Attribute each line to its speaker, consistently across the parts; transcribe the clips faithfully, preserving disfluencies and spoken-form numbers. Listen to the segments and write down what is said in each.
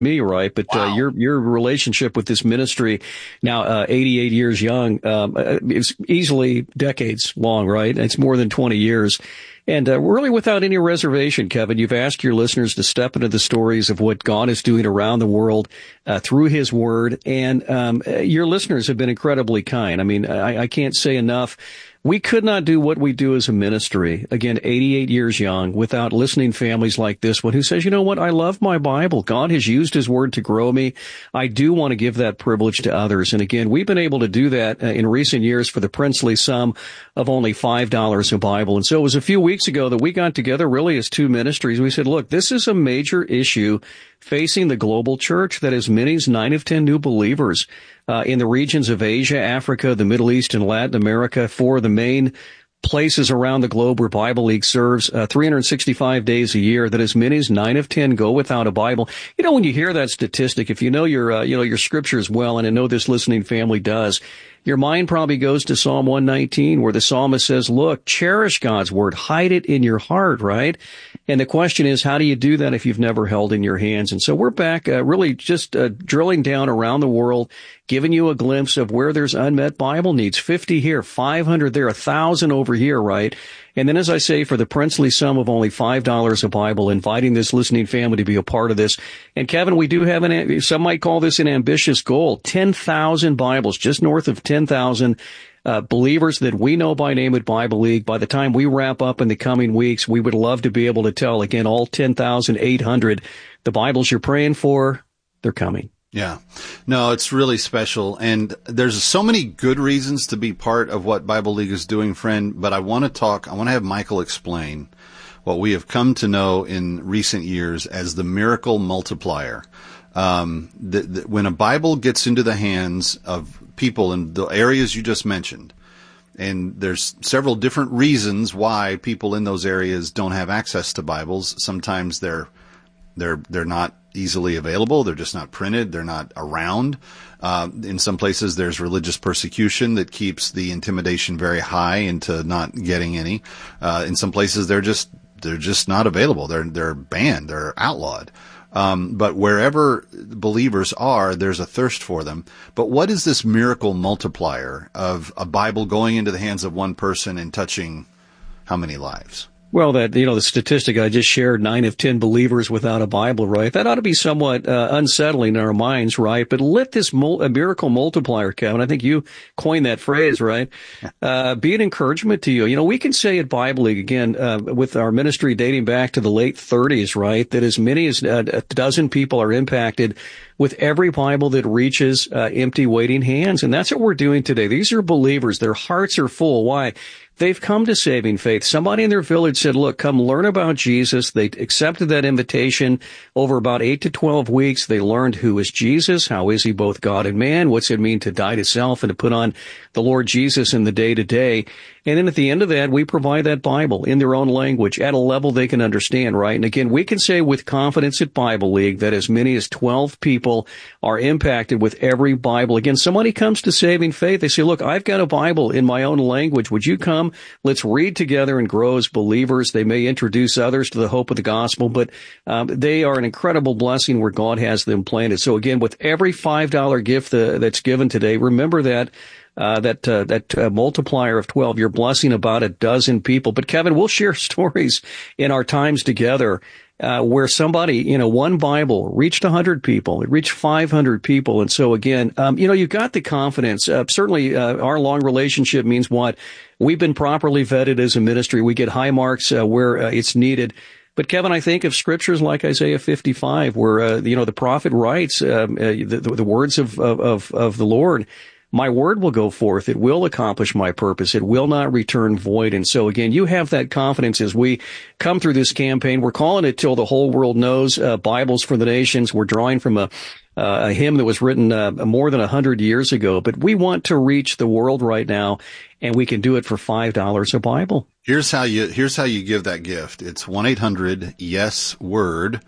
Speaker 1: me, right? But
Speaker 2: wow.
Speaker 1: uh, your your relationship with this ministry, now uh, eighty-eight years young, um, is easily decades long, right? It's more than twenty years. And uh, really without any reservation, Kevin, you've asked your listeners to step into the stories of what God is doing around the world uh, through his word. And um, your listeners have been incredibly kind. I mean, I, I can't say enough. We could not do what we do as a ministry, again, eighty-eight years young, without listening families like this one who says, you know what, I love my Bible. God has used his word to grow me. I do want to give that privilege to others. And again, we've been able to do that uh, in recent years for the princely sum of only five dollars a Bible. And so it was a few weeks ago that we got together really as two ministries. We said, look, this is a major issue facing the global church that as many as nine of ten new believers uh, in the regions of Asia, Africa, the Middle East, and Latin America, four of the main places around the globe where Bible League serves uh, three hundred sixty-five days a year, that as many as nine of ten go without a Bible. You know, when you hear that statistic, if you know your, uh, you know, your scriptures well, and I know this listening family does, your mind probably goes to Psalm one nineteen, where the psalmist says, look, cherish God's word, hide it in your heart, right? And the question is, how do you do that if you've never held in your hands? And so we're back uh, really just uh, drilling down around the world, giving you a glimpse of where there's unmet Bible needs. fifty here, five hundred there, one thousand over here, right? And then, as I say, for the princely sum of only five dollars a Bible, inviting this listening family to be a part of this. And Kevin, we do have an, some might call this an ambitious goal, ten thousand Bibles, just north of ten thousand uh, believers that we know by name at Bible League. By the time we wrap up in the coming weeks, we would love to be able to tell, again, all ten thousand eight hundred, the Bibles you're praying for, they're coming.
Speaker 2: Yeah. No, it's really special. And there's so many good reasons to be part of what Bible League is doing, friend. But I want to talk, I want to have Michael explain what we have come to know in recent years as the miracle multiplier. Um, the, the, when a Bible gets into the hands of people in the areas you just mentioned, and there's several different reasons why people in those areas don't have access to Bibles. Sometimes they're They're they're not easily available. They're just not printed. They're not around. Uh, in some places, there's religious persecution that keeps the intimidation very high into not getting any. Uh, in some places, they're just they're just not available. They're they're banned. They're outlawed. Um, but wherever believers are, there's a thirst for them. But what is this miracle multiplier of a Bible going into the hands of one person and touching how many lives?
Speaker 1: Well, that, you know, the statistic I just shared, nine of ten believers without a Bible, right? That ought to be somewhat uh, unsettling in our minds, right? But let this mul- a miracle multiplier, Kevin, I think you coined that phrase, right? Uh, be an encouragement to you. You know, we can say at Bible League, again, uh, with our ministry dating back to the late thirties, right, that as many as a dozen people are impacted with every Bible that reaches uh, empty, waiting hands. And that's what we're doing today. These are believers. Their hearts are full. Why? They've come to saving faith. Somebody in their village said, look, come learn about Jesus. They accepted that invitation. Over about eight to twelve weeks, they learned who is Jesus, how is he both God and man, what's it mean to die to self and to put on the Lord Jesus in the day-to-day. And then at the end of that, we provide that Bible in their own language at a level they can understand, right? And again, we can say with confidence at Bible League that as many as twelve people are impacted with every Bible. Again, somebody comes to saving faith. They say, look, I've got a Bible in my own language. Would you come? Let's read together and grow as believers. They may introduce others to the hope of the gospel, but um, they are an incredible blessing where God has them planted. So again, with every five dollar gift uh, that's given today, remember that Uh, that, uh, that, uh, multiplier of twelve, you're blessing about a dozen people. But Kevin, we'll share stories in our times together, uh, where somebody, you know, one Bible reached one hundred people. It reached five hundred people. And so again, um, you know, you've got the confidence. Uh, certainly, uh, our long relationship means what? We've been properly vetted as a ministry. We get high marks, uh, where uh, it's needed. But Kevin, I think of scriptures like Isaiah fifty-five, where, uh, you know, the prophet writes, um, uh, the, the words of, of, of the Lord. My word will go forth. It will accomplish my purpose. It will not return void. And so again, you have that confidence as we come through this campaign. We're calling it Till the Whole World Knows, uh, Bibles for the Nations. We're drawing from a, uh, a hymn that was written uh, more than a hundred years ago. But we want to reach the world right now, and we can do it for five dollars a Bible.
Speaker 2: Here's how you, here's how you give that gift. It's one eight hundred yes word,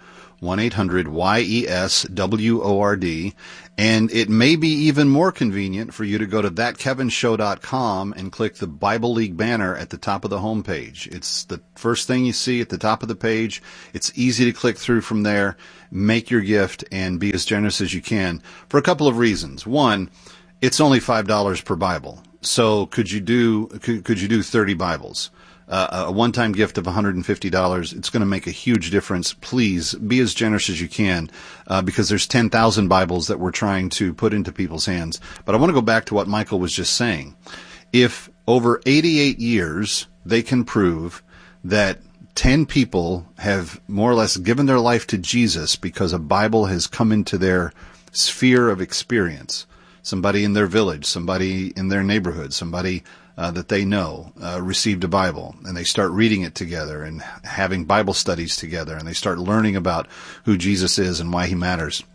Speaker 2: one eight hundred Y E S W O R D. And it may be even more convenient for you to go to that kevin show dot com and click the Bible League banner at the top of the homepage. It's the first thing you see at the top of the page. It's easy to click through from there, make your gift, and be as generous as you can for a couple of reasons. One, it's only five dollars per Bible. So could you do, could, could you do thirty Bibles? Uh, a one-time gift of one hundred fifty dollars, it's going to make a huge difference. Please be as generous as you can, uh, because there's ten thousand Bibles that we're trying to put into people's hands. But I want to go back to what Michael was just saying. If over eighty-eight years they can prove that ten people have more or less given their life to Jesus because a Bible has come into their sphere of experience, somebody in their village, somebody in their neighborhood, somebody Uh, that they know uh, received a Bible, and they start reading it together and having Bible studies together, and they start learning about who Jesus is and why he matters.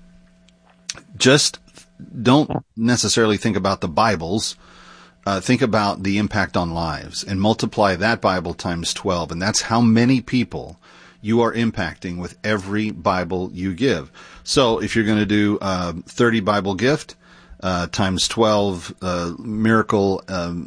Speaker 2: Just don't necessarily think about the Bibles. Uh, think about the impact on lives and multiply that Bible times twelve, and that's how many people you are impacting with every Bible you give. So if you're going to do a thirty Bible gift, Uh, times twelve, uh, miracle,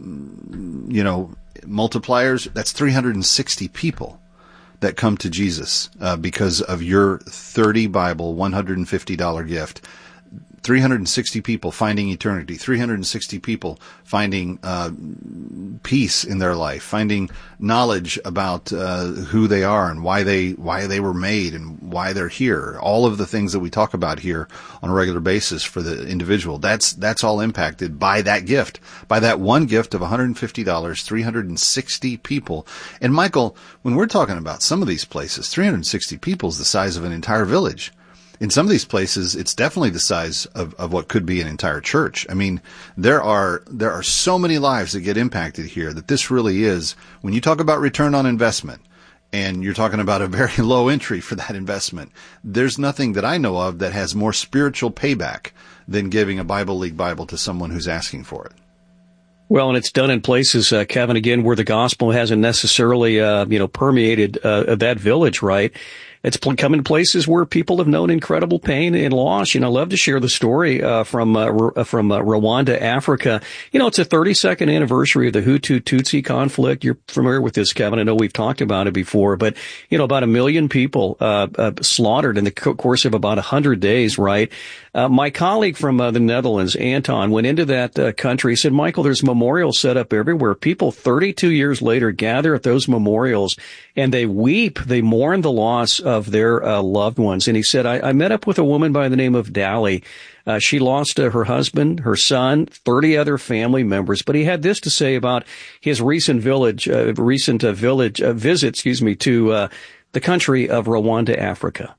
Speaker 2: um, you know, multipliers, that's three hundred sixty people that come to Jesus, uh, because of your thirty Bible, one hundred fifty dollars gift. three hundred sixty people finding eternity, three hundred sixty people finding uh, peace in their life, finding knowledge about uh, who they are and why they why they were made and why they're here. All of the things that we talk about here on a regular basis for the individual, that's that's all impacted by that gift, by that one gift of one hundred fifty dollars, three hundred sixty people. And Michael, when we're talking about some of these places, three hundred sixty people is the size of an entire village. In some of these places, it's definitely the size of, of what could be an entire church. I mean, there are there are so many lives that get impacted here that this really is, when you talk about return on investment, and you're talking about a very low entry for that investment, there's nothing that I know of that has more spiritual payback than giving a Bible League Bible to someone who's asking for it.
Speaker 1: Well, and it's done in places, uh, Kevin, again, where the gospel hasn't necessarily, uh, you know, permeated uh, that village, right? It's come in places where people have known incredible pain and loss. You know, I love to share the story uh, from uh, from uh, Rwanda, Africa. You know, it's a thirty-second anniversary of the Hutu-Tutsi conflict. You're familiar with this, Kevin. I know we've talked about it before, but, you know, about a million people uh, uh slaughtered in the course of about one hundred days, right? Uh, my colleague from uh, the Netherlands, Anton, went into that uh, country. He said, Michael, there's memorials set up everywhere. People thirty-two years later gather at those memorials and they weep. They mourn the loss of their uh, loved ones. And he said, I, I met up with a woman by the name of Dali. Uh, she lost uh, her husband, her son, thirty other family members. But he had this to say about his recent village, uh, recent uh, village uh, visit, excuse me, to uh, the country of Rwanda, Africa.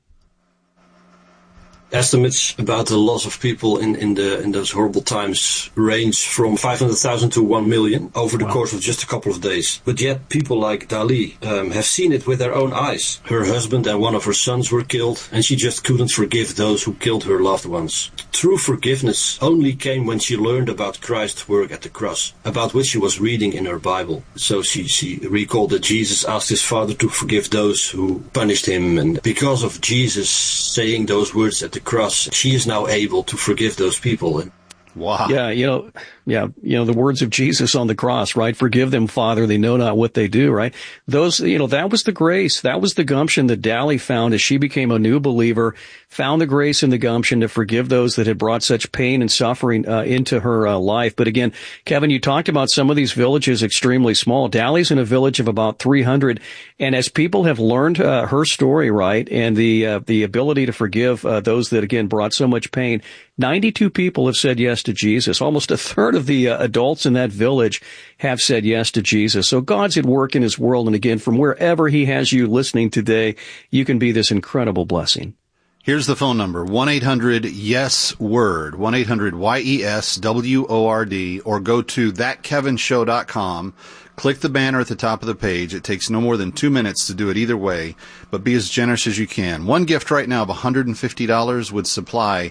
Speaker 3: Estimates about the loss of people in, in the in those horrible times range from five hundred thousand to one million over the wow. course of just a couple of days. But yet people like Dali um, have seen it with their own eyes. Her husband and one of her sons were killed, and she just couldn't forgive those who killed her loved ones. True forgiveness only came when she learned about Christ's work at the cross, about which she was reading in her Bible. So she, she recalled that Jesus asked his Father to forgive those who punished him, and because of Jesus saying those words at the cross, she is now able to forgive those people. And
Speaker 2: wow.
Speaker 1: Yeah, you know, yeah, you know, the words of Jesus on the cross, right? Forgive them, Father, they know not what they do, right? Those, you know, that was the grace, that was the gumption that Dali found as she became a new believer, found the grace and the gumption to forgive those that had brought such pain and suffering uh, into her uh, life. But again, Kevin, you talked about some of these villages extremely small. Dali's in a village of about three hundred. And as people have learned uh, her story, right, and the uh, the ability to forgive uh, those that, again, brought so much pain, ninety-two people have said yes to Jesus. Almost a third of the uh, adults in that village have said yes to Jesus. So God's at work in his world. And again, from wherever he has you listening today, you can be this incredible blessing.
Speaker 2: Here's the phone number, one eight hundred yes word, one eight hundred Y E S W O R D, or go to that kevin show dot com. Click the banner at the top of the page. It takes no more than two minutes to do it either way, but be as generous as you can. One gift right now of one hundred fifty dollars would supply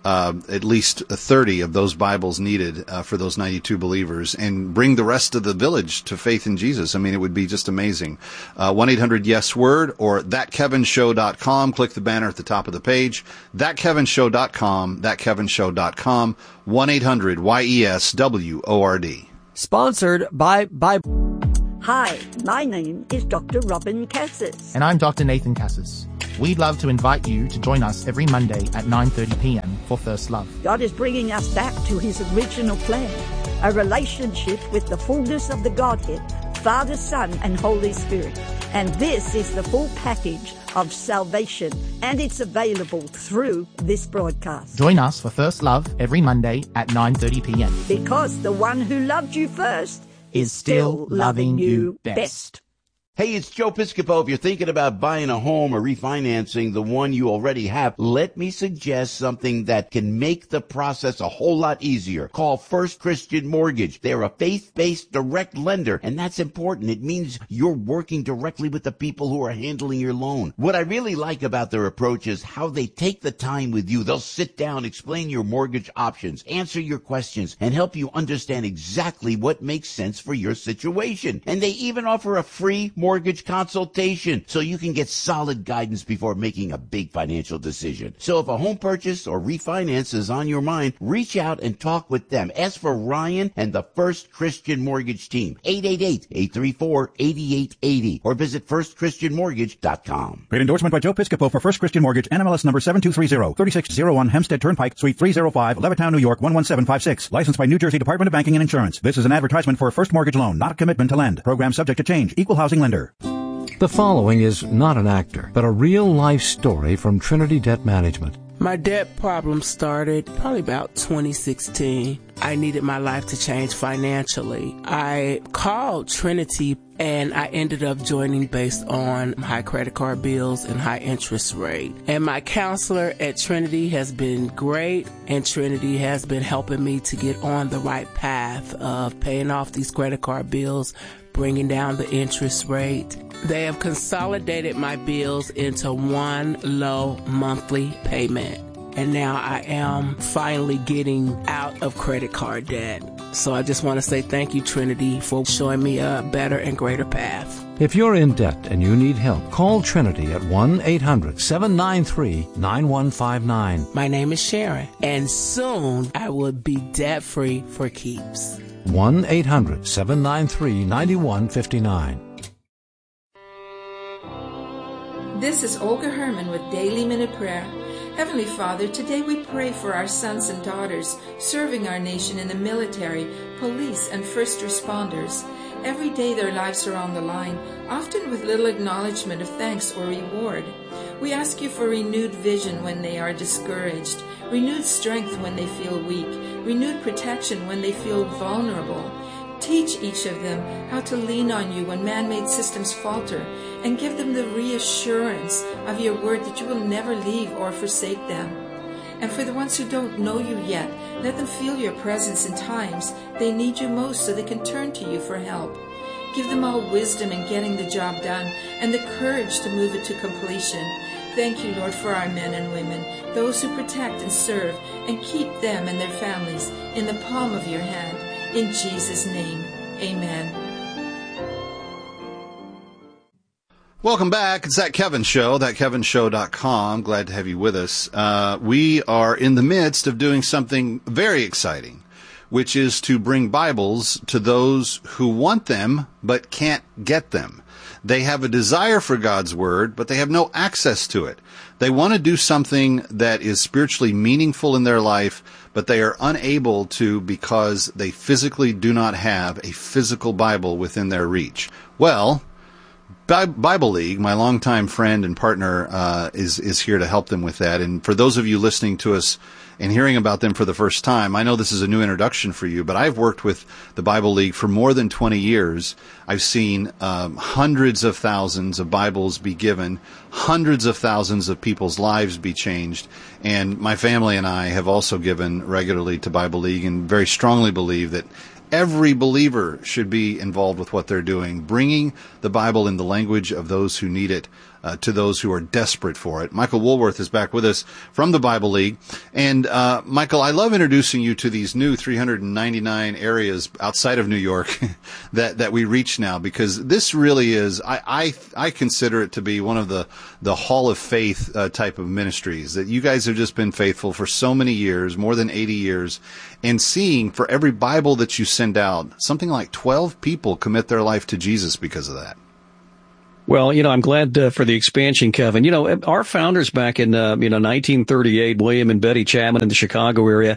Speaker 2: uh, at least thirty of those Bibles needed uh, for those ninety-two believers, and bring the rest of the village to faith in Jesus. I mean, it would be just amazing. Uh, one eight hundred yes word or that kevin show dot com. Click the banner at the top of the page. that kevin show dot com. that kevin show dot com. one eight hundred Y E S W O R D.
Speaker 4: Sponsored by Bible.
Speaker 5: Hi, my name is Doctor Robin Cassis.
Speaker 6: And I'm Doctor Nathan Cassis. We'd love to invite you to join us every Monday at nine thirty p.m. for First Love.
Speaker 5: God is bringing us back to his original plan, a relationship with the fullness of the Godhead, Father, Son, and Holy Spirit. And this is the full package of salvation, and it's available through this broadcast.
Speaker 6: Join us for First Love every Monday at nine thirty p.m.
Speaker 5: Because the one who loved you first
Speaker 6: is still loving you best.
Speaker 7: Hey, it's Joe Piscopo. If you're thinking about buying a home or refinancing the one you already have, let me suggest something that can make the process a whole lot easier. Call First Christian Mortgage. They're a faith-based direct lender, and that's important. It means you're working directly with the people who are handling your loan. What I really like about their approach is how they take the time with you. They'll sit down, explain your mortgage options, answer your questions, and help you understand exactly what makes sense for your situation. And they even offer a free mortgage consultation so you can get solid guidance before making a big financial decision. So if a home purchase or refinance is on your mind, reach out and talk with them. Ask for Ryan and the First Christian Mortgage team. eight eight eight, eight three four, eight eight eight zero or visit first christian mortgage dot com.
Speaker 8: Great endorsement by Joe Piscopo for First Christian Mortgage, N M L S number seven two three zero, three six zero one Hempstead Turnpike, Suite three oh five, Levittown, New York one one seven five six. Licensed by New Jersey Department of Banking and Insurance. This is an advertisement for a first mortgage loan, not a commitment to lend. Program subject to change. Equal housing lender.
Speaker 9: The following is not an actor, but a real-life story from Trinity Debt Management.
Speaker 10: My debt problem started probably about twenty sixteen. I needed my life to change financially. I called Trinity and I ended up joining based on high credit card bills and high interest rate. And my counselor at Trinity has been great, and Trinity has been helping me to get on the right path of paying off these credit card bills, bringing down the interest rate. They have consolidated my bills into one low monthly payment. And now I am finally getting out of credit card debt. So I just want to say thank you, Trinity, for showing me a better and greater path.
Speaker 9: If you're in debt and you need help, call Trinity at one eight hundred, seven nine three, nine one five nine.
Speaker 10: My name is Sharon, and soon I will be debt-free for keeps.
Speaker 9: one eight hundred, seven nine three, nine one five nine.
Speaker 11: This is Olga Herman with Daily Minute Prayer. Heavenly Father, today we pray for our sons and daughters serving our nation in the military, police, and first responders. Every day their lives are on the line, often with little acknowledgement of thanks or reward. We ask you for renewed vision when they are discouraged, renewed strength when they feel weak, renewed protection when they feel vulnerable. Teach each of them how to lean on you when man-made systems falter, and give them the reassurance of your word that you will never leave or forsake them. And for the ones who don't know you yet, let them feel your presence in times they need you most so they can turn to you for help. Give them all wisdom in getting the job done and the courage to move it to completion. Thank you, Lord, for our men and women, those who protect and serve, and keep them and their families in the palm of your hand. In Jesus' name, amen.
Speaker 2: Welcome back. It's That Kevin Show, that kevin show dot com. Glad to have you with us. Uh, we are in the midst of doing something very exciting, which is to bring Bibles to those who want them but can't get them. They have a desire for God's Word, but they have no access to it. They want to do something that is spiritually meaningful in their life, but they are unable to because they physically do not have a physical Bible within their reach. Well, Bible League, my longtime friend and partner, uh, is, is here to help them with that. And for those of you listening to us and hearing about them for the first time, I know this is a new introduction for you, but I've worked with the Bible League for more than twenty years. I've seen um, hundreds of thousands of Bibles be given, hundreds of thousands of people's lives be changed, and my family and I have also given regularly to Bible League and very strongly believe that every believer should be involved with what they're doing, bringing the Bible in the language of those who need it uh, to those who are desperate for it. Michael Woolworth is back with us from the Bible League. And, uh, Michael, I love introducing you to these new three hundred ninety-nine areas outside of New York that, that we reach now, because this really is, I, I, I consider it to be one of the, the Hall of Faith, uh, type of ministries that you guys have just been faithful for so many years, more than eighty years, and seeing for every Bible that you send out, something like twelve people commit their life to Jesus because of that.
Speaker 1: Well, you know, I'm glad uh, for the expansion, Kevin. You know, our founders back in, uh, you know, nineteen thirty-eight, William and Betty Chapman in the Chicago area,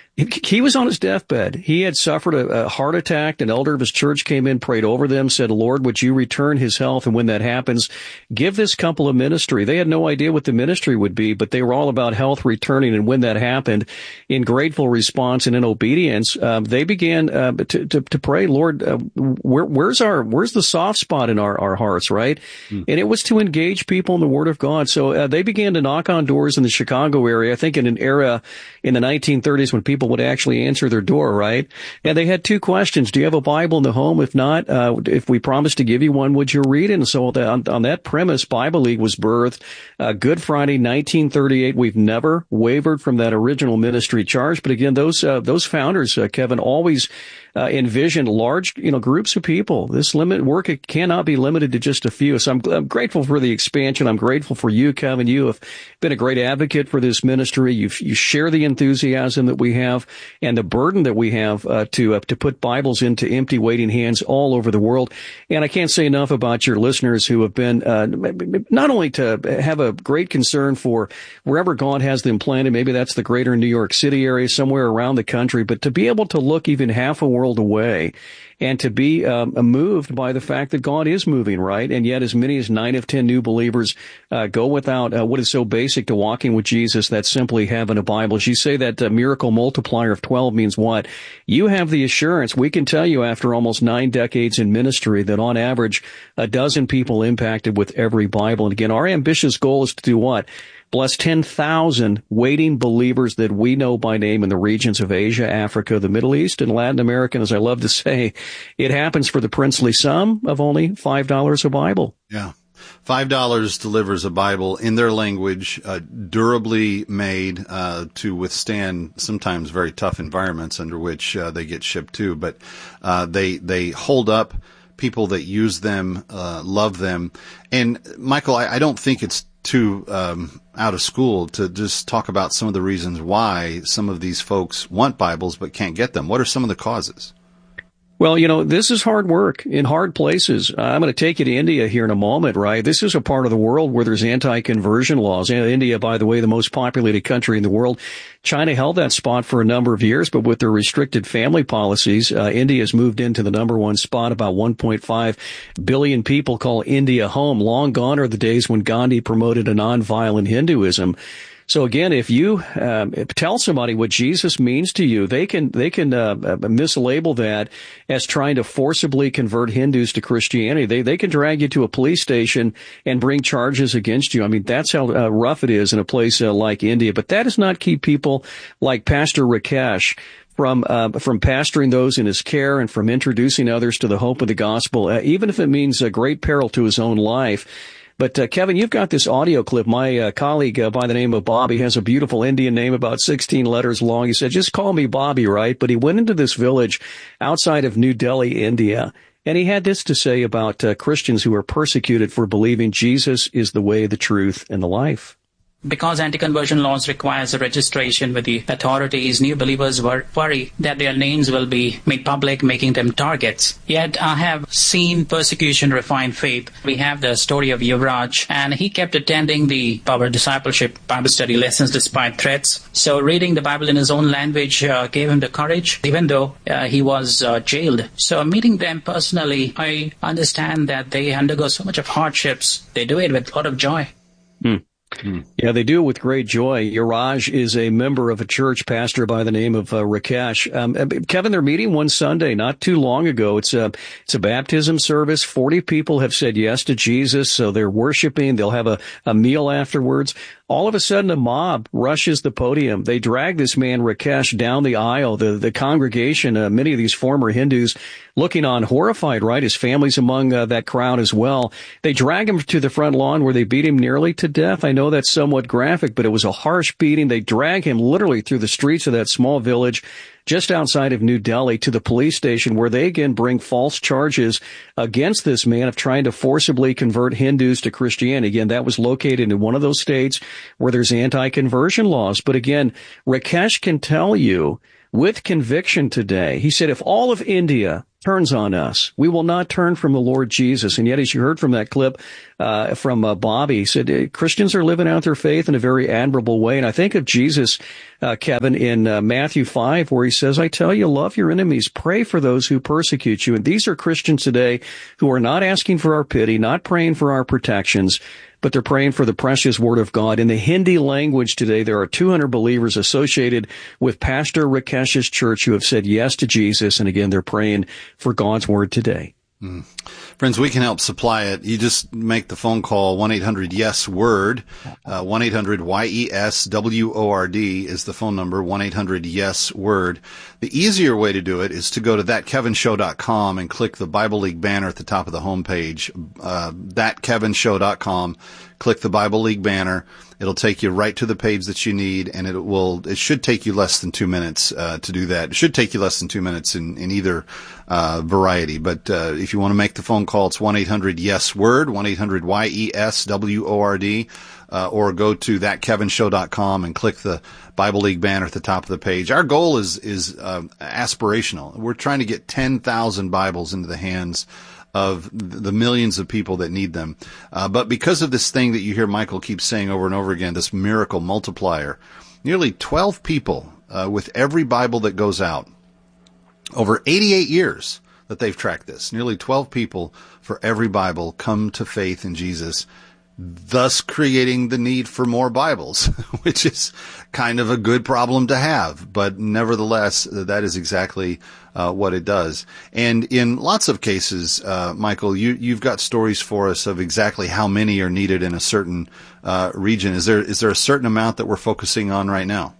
Speaker 1: he was on his deathbed. He had suffered a, a heart attack. An elder of his church came in, prayed over them, said, Lord, would you return his health? And when that happens, give this couple a ministry. They had no idea what the ministry would be, but they were all about health returning. And when that happened, in grateful response and in obedience, um, they began uh, to, to, to pray, Lord, uh, where, where's our, where's the soft spot in our, our hearts, right? Mm. And it was to engage people in the Word of God. So uh, they began to knock on doors in the Chicago area, I think in an era in the nineteen thirties when people would actually answer their door, right? And they had two questions. Do you have a Bible in the home? If not, uh, if we promised to give you one, would you read it? And so on, on that premise, Bible League was birthed. Uh, Good Friday, nineteen thirty-eight. We've never wavered from that original ministry charge. But again, those, uh, those founders, uh, Kevin, always Uh, envisioned large, you know, groups of people. This limit work, it cannot be limited to just a few. So I'm, I'm grateful for the expansion. I'm grateful for you, Kevin. You have been a great advocate for this ministry. You you share the enthusiasm that we have and the burden that we have uh, to uh, to put Bibles into empty, waiting hands all over the world. And I can't say enough about your listeners who have been uh, not only to have a great concern for wherever God has them planted. Maybe that's the greater New York City area, somewhere around the country, but to be able to look even half a world away and to be um, moved by the fact that God is moving, right? And yet as many as nine of ten new believers uh, go without uh, what is so basic to walking with Jesus, that's simply having a Bible. As you say, that uh, miracle multiplier of twelve means what? You have the assurance. We can tell you after almost nine decades in ministry that on average, a dozen people impacted with every Bible. And again, our ambitious goal is to do what? Bless ten thousand waiting believers that we know by name in the regions of Asia, Africa, the Middle East, and Latin America. And as I love to say, it happens for the princely sum of only five dollars a Bible.
Speaker 2: Yeah. five dollars delivers a Bible in their language, uh, durably made uh, to withstand sometimes very tough environments under which uh, they get shipped to. But uh, they they hold up. People that use them uh, love them. And, Michael, I, I don't think it's too um, out of school to just talk about some of the reasons why some of these folks want Bibles but can't get them. What are some of the causes?
Speaker 1: Well, you know, this is hard work in hard places. I'm going to take you to India here in a moment, right? This is a part of the world where there's anti-conversion laws. India, by the way, the most populated country in the world. China held that spot for a number of years, but with their restricted family policies, uh, India has moved into the number one spot. About one point five billion people call India home. Long gone are the days when Gandhi promoted a nonviolent Hinduism. So again, if you um, tell somebody what Jesus means to you, they can they can uh, mislabel that as trying to forcibly convert Hindus to Christianity. They they can drag you to a police station and bring charges against you. I mean, that's how uh, rough it is in a place uh, like India. But that does not keep people like Pastor Rakesh from uh, from pastoring those in his care and from introducing others to the hope of the gospel, uh, even if it means a great peril to his own life. But, uh, Kevin, you've got this audio clip. My uh, colleague uh, by the name of Bobby has a beautiful Indian name, about sixteen letters long. He said, just call me Bobby, right? But he went into this village outside of New Delhi, India, and he had this to say about uh, Christians who are persecuted for believing Jesus is the way, the truth, and the life.
Speaker 12: Because anti-conversion laws requires a registration with the authorities, new believers were worried that their names will be made public, making them targets. Yet I have seen persecution refine faith. We have the story of Yuvraj, and he kept attending the Power Discipleship Bible study lessons despite threats. So reading the Bible in his own language uh, gave him the courage, even though uh, he was uh, jailed. So meeting them personally, I understand that they undergo so much of hardships. They do it with a lot of joy.
Speaker 1: Hmm. Hmm. Yeah, they do it with great joy. Yuraj is a member of a church pastor by the name of uh, Rakesh. Um, Kevin, they're meeting one Sunday, not too long ago. It's a, it's a baptism service. forty people have said yes to Jesus, so they're worshiping. They'll have a, a meal afterwards. All of a sudden, a mob rushes the podium. They drag this man, Rakesh, down the aisle. The, the congregation, uh, many of these former Hindus looking on horrified, right? His family's among uh, that crowd as well. They drag him to the front lawn where they beat him nearly to death. I know that's somewhat graphic, but it was a harsh beating. They drag him literally through the streets of that small village just outside of New Delhi to the police station, where they again bring false charges against this man of trying to forcibly convert Hindus to Christianity. Again, that was located in one of those states where there's anti-conversion laws. But again, Rakesh can tell you with conviction today, he said, if all of India turns on us, we will not turn from the Lord Jesus. And yet, as you heard from that clip uh, from uh, Bobby, he said Christians are living out their faith in a very admirable way. And I think of Jesus, uh, Kevin, in uh, Matthew five, where he says, I tell you, love your enemies, pray for those who persecute you. And these are Christians today who are not asking for our pity, not praying for our protections, but they're praying for the precious word of God. In the Hindi language today, there are two hundred believers associated with Pastor Rakesh's church who have said yes to Jesus. And again, they're praying for God's word today.
Speaker 2: Mm. Friends, we can help supply it. You just make the phone call, one eight hundred yes word, uh, one eight hundred Y E S W O R D is the phone number, one eight hundred yes word. The easier way to do it is to go to that kevin show dot com and click the Bible League banner at the top of the homepage, uh, that kevin show dot com. Click the Bible League banner. It'll take you right to the page that you need, and it will, it should take you less than two minutes, uh, to do that. It should take you less than two minutes in, in either, uh, variety. But, uh, if you want to make the phone call, it's one eight hundred yes word, one eight hundred Y E S W O R D, uh, or go to that kevin show dot com and click the Bible League banner at the top of the page. Our goal is, is, uh, aspirational. We're trying to get ten thousand Bibles into the hands of the millions of people that need them. Uh, but because of this thing that you hear Michael keep saying over and over again, this miracle multiplier, nearly twelve people uh, with every Bible that goes out, over eighty-eight years that they've tracked this, nearly twelve people for every Bible come to faith in Jesus, thus creating the need for more Bibles, which is kind of a good problem to have. But nevertheless, that is exactly uh, what it does. And in lots of cases, uh, Michael, you, you've got stories for us of exactly how many are needed in a certain uh, region. Is there is there a certain amount that we're focusing on right now?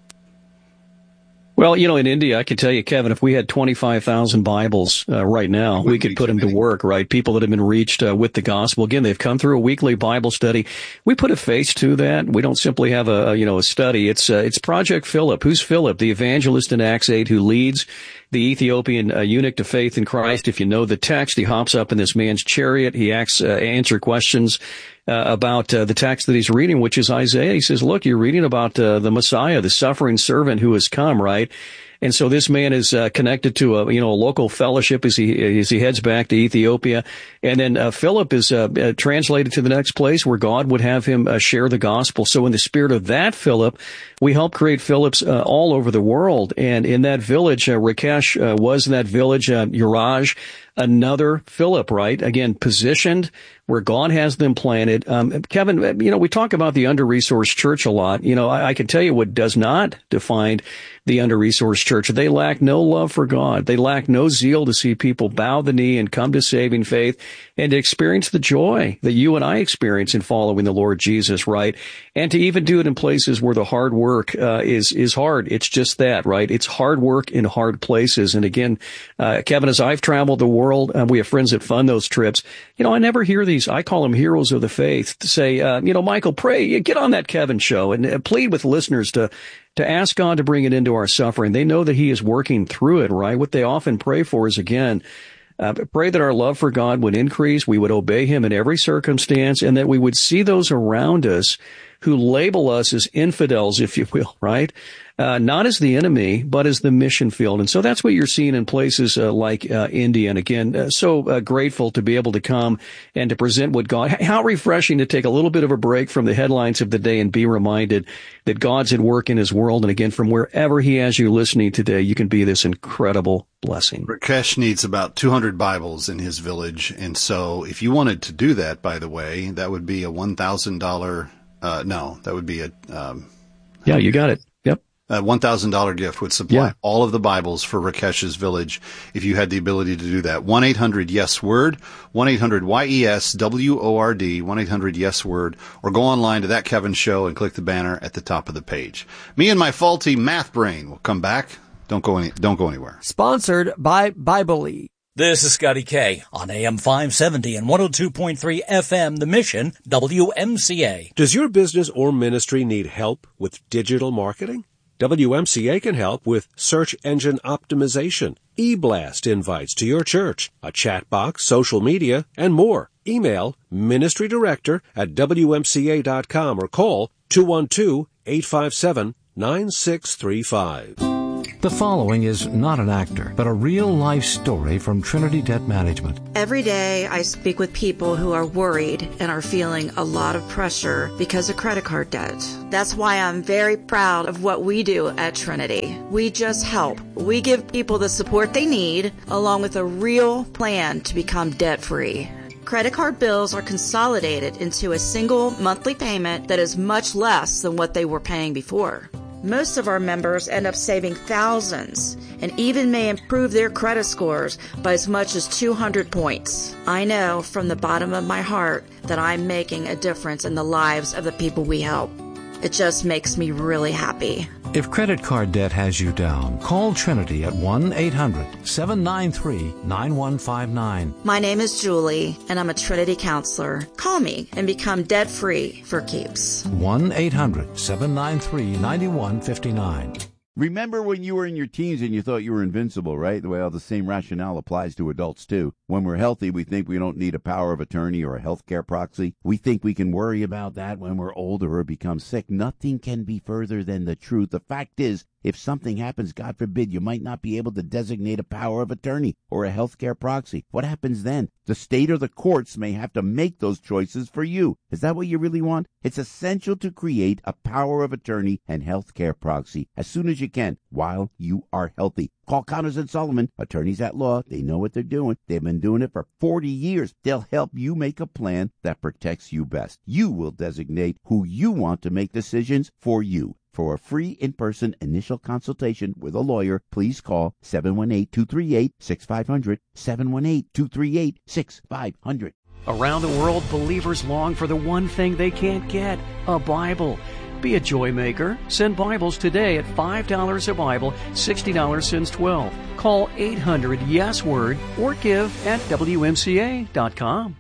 Speaker 1: Well, you know, in India, I can tell you, Kevin, if we had twenty-five thousand Bibles uh, right now, we could put them to work, right? People that have been reached uh, with the gospel. Again, they've come through a weekly Bible study. We put a face to that. We don't simply have a, a you know, a study. It's uh, it's Project Philip. Who's Philip? The evangelist in Acts eight who leads the Ethiopian uh, eunuch to faith in Christ. If you know the text, he hops up in this man's chariot. He asks, uh, answer questions Uh, about uh, the text that he's reading, which is Isaiah. He says, look, you're reading about uh, the Messiah, the suffering servant who has come, right? And so this man is uh, connected to a, you know, a local fellowship as he as he heads back to Ethiopia. And then uh, Philip is uh, uh, translated to the next place where God would have him uh, share the gospel. So in the spirit of that Philip, we help create Philips uh, all over the world. And in that village, uh, Rakesh uh, was in that village, uh, Uraj, another Philip, right? Again, positioned where God has them planted. Um, Kevin, you know, we talk about the under-resourced church a lot. You know, I, I can tell you what does not define the under-resourced church. They lack no love for God. They lack no zeal to see people bow the knee and come to saving faith and to experience the joy that you and I experience in following the Lord Jesus, right? And to even do it in places where the hard work uh, is is hard. It's just that, right? It's hard work in hard places. And again, uh, Kevin, as I've traveled the world, uh, we have friends that fund those trips. You know, I never hear these, I call them heroes of the faith, to say, uh, you know, Michael, pray, get on that Kevin show and uh, plead with listeners to to ask God to bring it into our suffering. They know that he is working through it, right? What they often pray for is, again, Uh, pray that our love for God would increase, we would obey him in every circumstance, and that we would see those around us who label us as infidels, if you will, right? Uh, not as the enemy, but as the mission field. And so that's what you're seeing in places uh, like uh, India. And again, uh, so uh, grateful to be able to come and to present what God, how refreshing to take a little bit of a break from the headlines of the day and be reminded that God's at work in his world. And again, from wherever he has you listening today, you can be this incredible blessing.
Speaker 2: Rakesh needs about two hundred Bibles in his village. And so if you wanted to do that, by the way, that would be a one thousand dollars, uh, no, that would be a, um,
Speaker 1: yeah, you got it. Yep.
Speaker 2: A one thousand dollars gift would supply yeah. all of the Bibles for Rakesh's village if you had the ability to do that. one eight hundred yes word, one eight hundred Y E S W O R D, one eight hundred yes word, or go online to That Kevin Show and click the banner at the top of the page. Me and my faulty math brain will come back. Don't go any, don't go anywhere.
Speaker 4: Sponsored by Biblee.
Speaker 13: This is Scotty K on A M five seventy and one oh two point three F M, The Mission, W M C A.
Speaker 14: Does your business or ministry need help with digital marketing? W M C A can help with search engine optimization, e-blast invites to your church, a chat box, social media, and more. Email ministry director at W M C A dot com or call two one two, eight five seven, nine six three five.
Speaker 9: The following is not an actor, but a real-life story from Trinity Debt Management.
Speaker 15: Every day I speak with people who are worried and are feeling a lot of pressure because of credit card debt. That's why I'm very proud of what we do at Trinity. We just help. We give people the support they need, along with a real plan to become debt-free. Credit card bills are consolidated into a single monthly payment that is much less than what they were paying before. Most of our members end up saving thousands and even may improve their credit scores by as much as two hundred points. I know from the bottom of my heart that I'm making a difference in the lives of the people we help. It just makes me really happy.
Speaker 9: If credit card debt has you down, call Trinity at one eight hundred, seven nine three, nine one five nine.
Speaker 15: My name is Julie, and I'm a Trinity counselor. Call me and become debt-free for keeps.
Speaker 9: one eight hundred, seven nine three, nine one five nine.
Speaker 7: Remember when you were in your teens and you thought you were invincible, right? Well, the same rationale applies to adults, too. When we're healthy, we think we don't need a power of attorney or a healthcare proxy. We think we can worry about that when we're older or become sick. Nothing can be further than the truth. The fact is, if something happens, God forbid, you might not be able to designate a power of attorney or a healthcare proxy. What happens then? The state or the courts may have to make those choices for you. Is that what you really want? It's essential to create a power of attorney and healthcare proxy as soon as you can while you are healthy. Call Connors and Sullivan, attorneys at law. They know what they're doing. They've been doing it for forty years. They'll help you make a plan that protects you best. You will designate who you want to make decisions for you. For a free in-person initial consultation with a lawyer, please call seven one eight, two three eight, six five zero zero, seven one eight, two three eight, six five zero zero.
Speaker 16: Around the world, believers long for the one thing they can't get, a Bible. Be a joy maker. Send Bibles today at five dollars a Bible, sixty dollars since twelve. Call eight hundred yes word or give at W M C A dot com.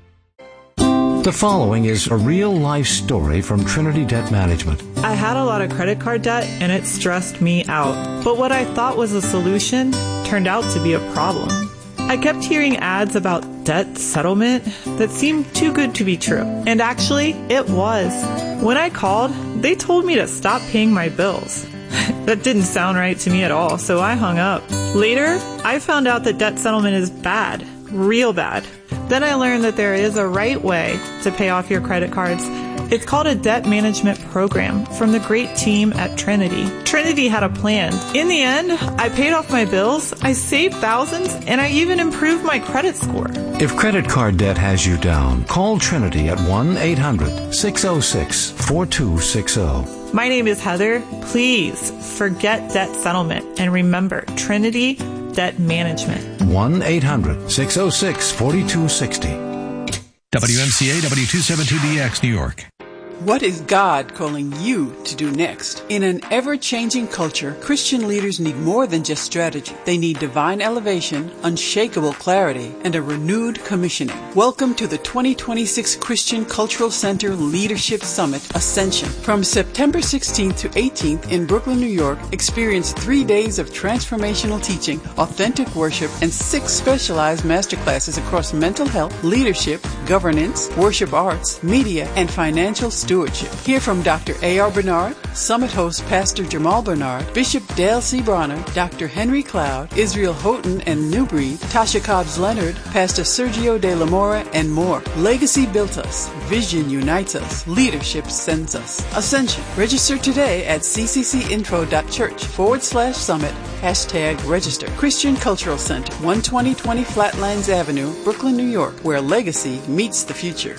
Speaker 9: The following is a real-life story from Trinity Debt Management.
Speaker 17: I had a lot of credit card debt and it stressed me out. But what I thought was a solution turned out to be a problem. I kept hearing ads about debt settlement that seemed too good to be true. And actually, it was. When I called, they told me to stop paying my bills. That didn't sound right to me at all, so I hung up. Later, I found out that debt settlement is bad. Real bad. Then I learned that there is a right way to pay off your credit cards. It's called a debt management program from the great team at Trinity. Trinity had a plan. In the end, I paid off my bills, I saved thousands, and I even improved my credit score.
Speaker 9: If credit card debt has you down, call Trinity at one eight hundred, six oh six, four two six oh.
Speaker 17: My name is Heather. Please forget debt settlement and remember Trinity Debt Management.
Speaker 9: one eight hundred, six oh six, four two six oh.
Speaker 18: W M C A W two seventy-two D X, New York.
Speaker 19: What is God calling you to do next? In an ever-changing culture, Christian leaders need more than just strategy. They need divine elevation, unshakable clarity, and a renewed commissioning. Welcome to the twenty twenty-six Christian Cultural Center Leadership Summit Ascension. From September sixteenth to eighteenth in Brooklyn, New York, experience three days of transformational teaching, authentic worship, and six specialized masterclasses across mental health, leadership, governance, worship arts, media, and financial stewardship. Hear from Doctor A R Bernard, Summit host Pastor Jamal Bernard, Bishop Dale C. Bronner, Doctor Henry Cloud, Israel Houghton and New Breed, Tasha Cobbs Leonard, Pastor Sergio De La Mora, and more. Legacy built us. Vision unites us. Leadership sends us. Ascension. Register today at cccinfo.church forward slash summit. Hashtag register. Christian Cultural Center, one twenty twenty Flatlands Avenue, Brooklyn, New York, where legacy meets the future.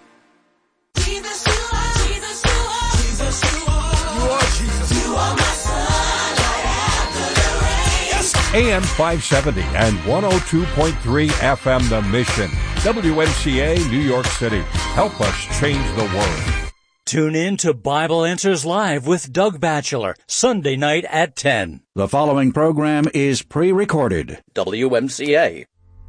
Speaker 20: You are my A M five seventy and one oh two point three F M The Mission. W M C A, New York City. Help us change the world.
Speaker 13: Tune in to Bible Answers Live with Doug Batchelor, Sunday night at ten.
Speaker 8: The following program is pre-recorded.
Speaker 13: W M C A.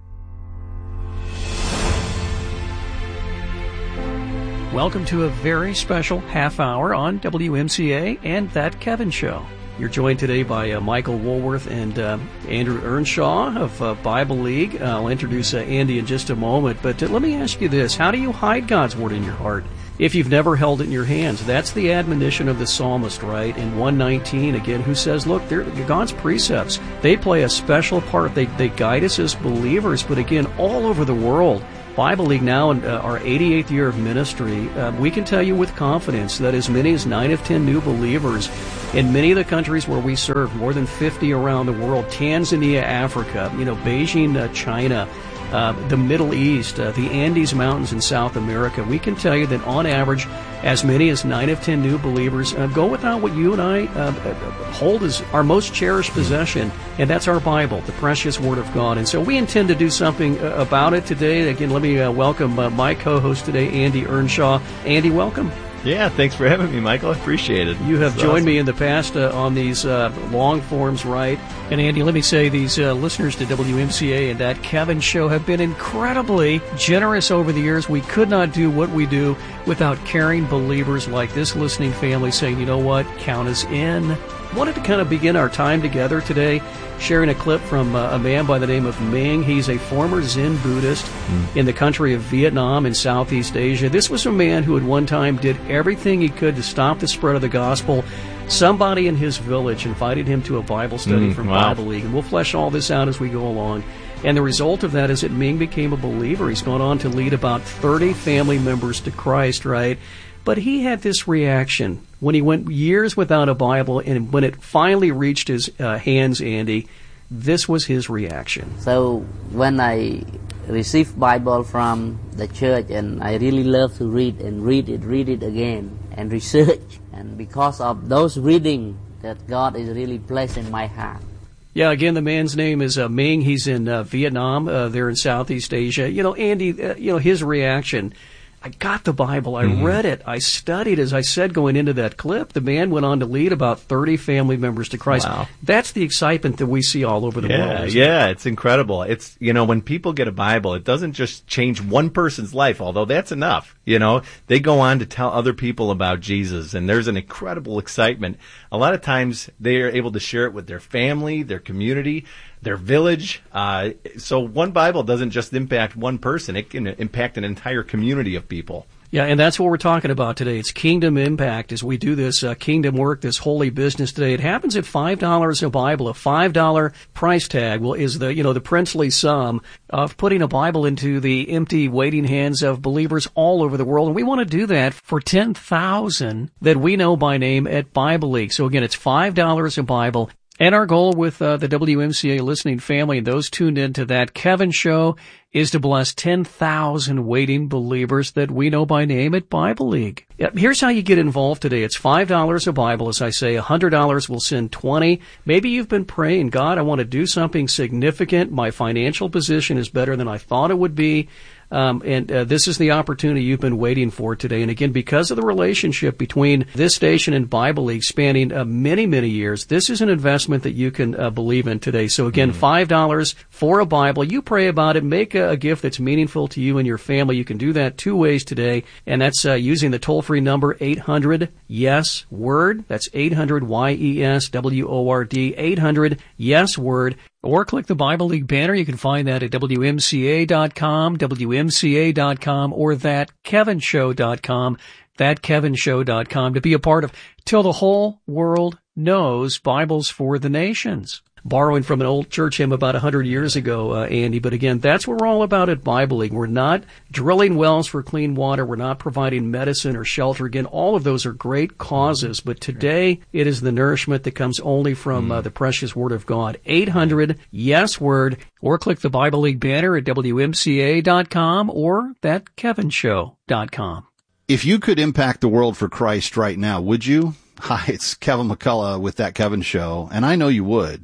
Speaker 16: Welcome to a very special half hour on W M C A and That Kevin Show. You're joined today by uh, Michael Woolworth and uh, Andrew Earnshaw of uh, Bible League. Uh, I'll introduce uh, Andy in just a moment, but uh, let me ask you this. How do you hide God's Word in your heart if you've never held it in your hands? That's the admonition of the psalmist, right? In one nineteen, again, who says, look, they're, God's precepts, they play a special part. They, they guide us as believers, but again, all over the world. Bible League now in uh, our eighty-eighth year of ministry, uh, we can tell you with confidence that as many as nine of ten new believers in many of the countries where we serve, more than fifty around the world, Tanzania, Africa, you know, Beijing, uh, China, uh, the Middle East, uh, the Andes Mountains in South America, we can tell you that on average, as many as nine of ten new believers uh, go without what you and I uh, hold as our most cherished possession, and that's our Bible, the precious Word of God. And so we intend to do something uh, about it today. Again, let me uh, welcome uh, my co-host today, Andy Earnshaw. Andy, welcome.
Speaker 21: Yeah, thanks for having me, Michael. I appreciate it.
Speaker 16: You have
Speaker 21: That's
Speaker 16: joined
Speaker 21: awesome.
Speaker 16: me in the past uh, on these uh, long forms, right? And Andy, let me say these uh, listeners to W M C A and That Kevin Show have been incredibly generous over the years. We could not do what we do without caring believers like this listening family saying, you know what, count us in. Wanted to kind of begin our time together today sharing a clip from uh, a man by the name of Ming. He's a former Zen Buddhist mm. in the country of Vietnam in Southeast Asia. This was a man who at one time did everything he could to stop the spread of the gospel. Somebody in his village invited him to a Bible study
Speaker 21: mm,
Speaker 16: from
Speaker 21: wow.
Speaker 16: Bible League, and we'll flesh all this out as we go along. And the result of that is that Ming became a believer. He's gone on to lead about thirty family members to Christ, right? But he had this reaction when he went years without a Bible, and when it finally reached his uh, hands, Andy, this was his reaction.
Speaker 22: So when I received Bible from the church, and I really love to read and read it, read it again, and research. And because of those reading, that God is really placed in my heart.
Speaker 16: Yeah, again, the man's name is uh, Ming. He's in uh, Vietnam. Uh, they're in Southeast Asia. You know, Andy, uh, you know, his reaction, I got the Bible. I mm-hmm. read it. I studied. As I said, going into that clip, the man went on to lead about thirty family members to Christ.
Speaker 21: Wow.
Speaker 16: That's the excitement that we see all over the
Speaker 21: yeah,
Speaker 16: world.
Speaker 21: Yeah,
Speaker 16: it?
Speaker 21: it's incredible. It's, you know, when people get a Bible, it doesn't just change one person's life, although that's enough. You know, they go on to tell other people about Jesus, and there's an incredible excitement. A lot of times they are able to share it with their family, their community, their village. Uh, so one Bible doesn't just impact one person. It can impact an entire community of people.
Speaker 16: Yeah, and that's what we're talking about today. It's kingdom impact as we do this uh, kingdom work, this holy business today. It happens at five dollars a Bible. A five dollars price tag will is the, you know, the princely sum of putting a Bible into the empty, waiting hands of believers all over the world. And we want to do that for ten thousand that we know by name at Bible League. So again, it's five dollars a Bible. And our goal with uh, the W M C A listening family and those tuned into That Kevin Show is to bless ten thousand waiting believers that we know by name at Bible League. Yeah, here's how you get involved today. It's five dollars a Bible. As I say, one hundred dollars will send twenty. Maybe you've been praying, God, I want to do something significant. My financial position is better than I thought it would be. Um, and uh, this is the opportunity you've been waiting for today. And again, because of the relationship between this station and Bible League spanning uh, many, many years, this is an investment that you can uh, believe in today. So again, mm-hmm. five dollars for a Bible. You pray about it. Make a, a gift that's meaningful to you and your family. You can do that two ways today, and that's uh, using the toll-free number eight hundred yes word. That's eight hundred Y E S W O R D, eight hundred yes word. Or click the Bible League banner. You can find that at W M C A dot com, W M C A dot com, or that kevin show dot com, that kevin show dot com to be a part of Till the Whole World Knows Bibles for the Nations. Borrowing from an old church hymn about one hundred years ago, uh, Andy. But again, that's what we're all about at Bible League. We're not drilling wells for clean water. We're not providing medicine or shelter. Again, all of those are great causes. But today, it is the nourishment that comes only from uh, the precious Word of God. eight hundred yes word, or click the Bible League banner at W M C A dot com or that kevin show dot com.
Speaker 2: If you could impact the world for Christ right now, would you? Hi, it's Kevin McCullough with That Kevin Show, and I know you would.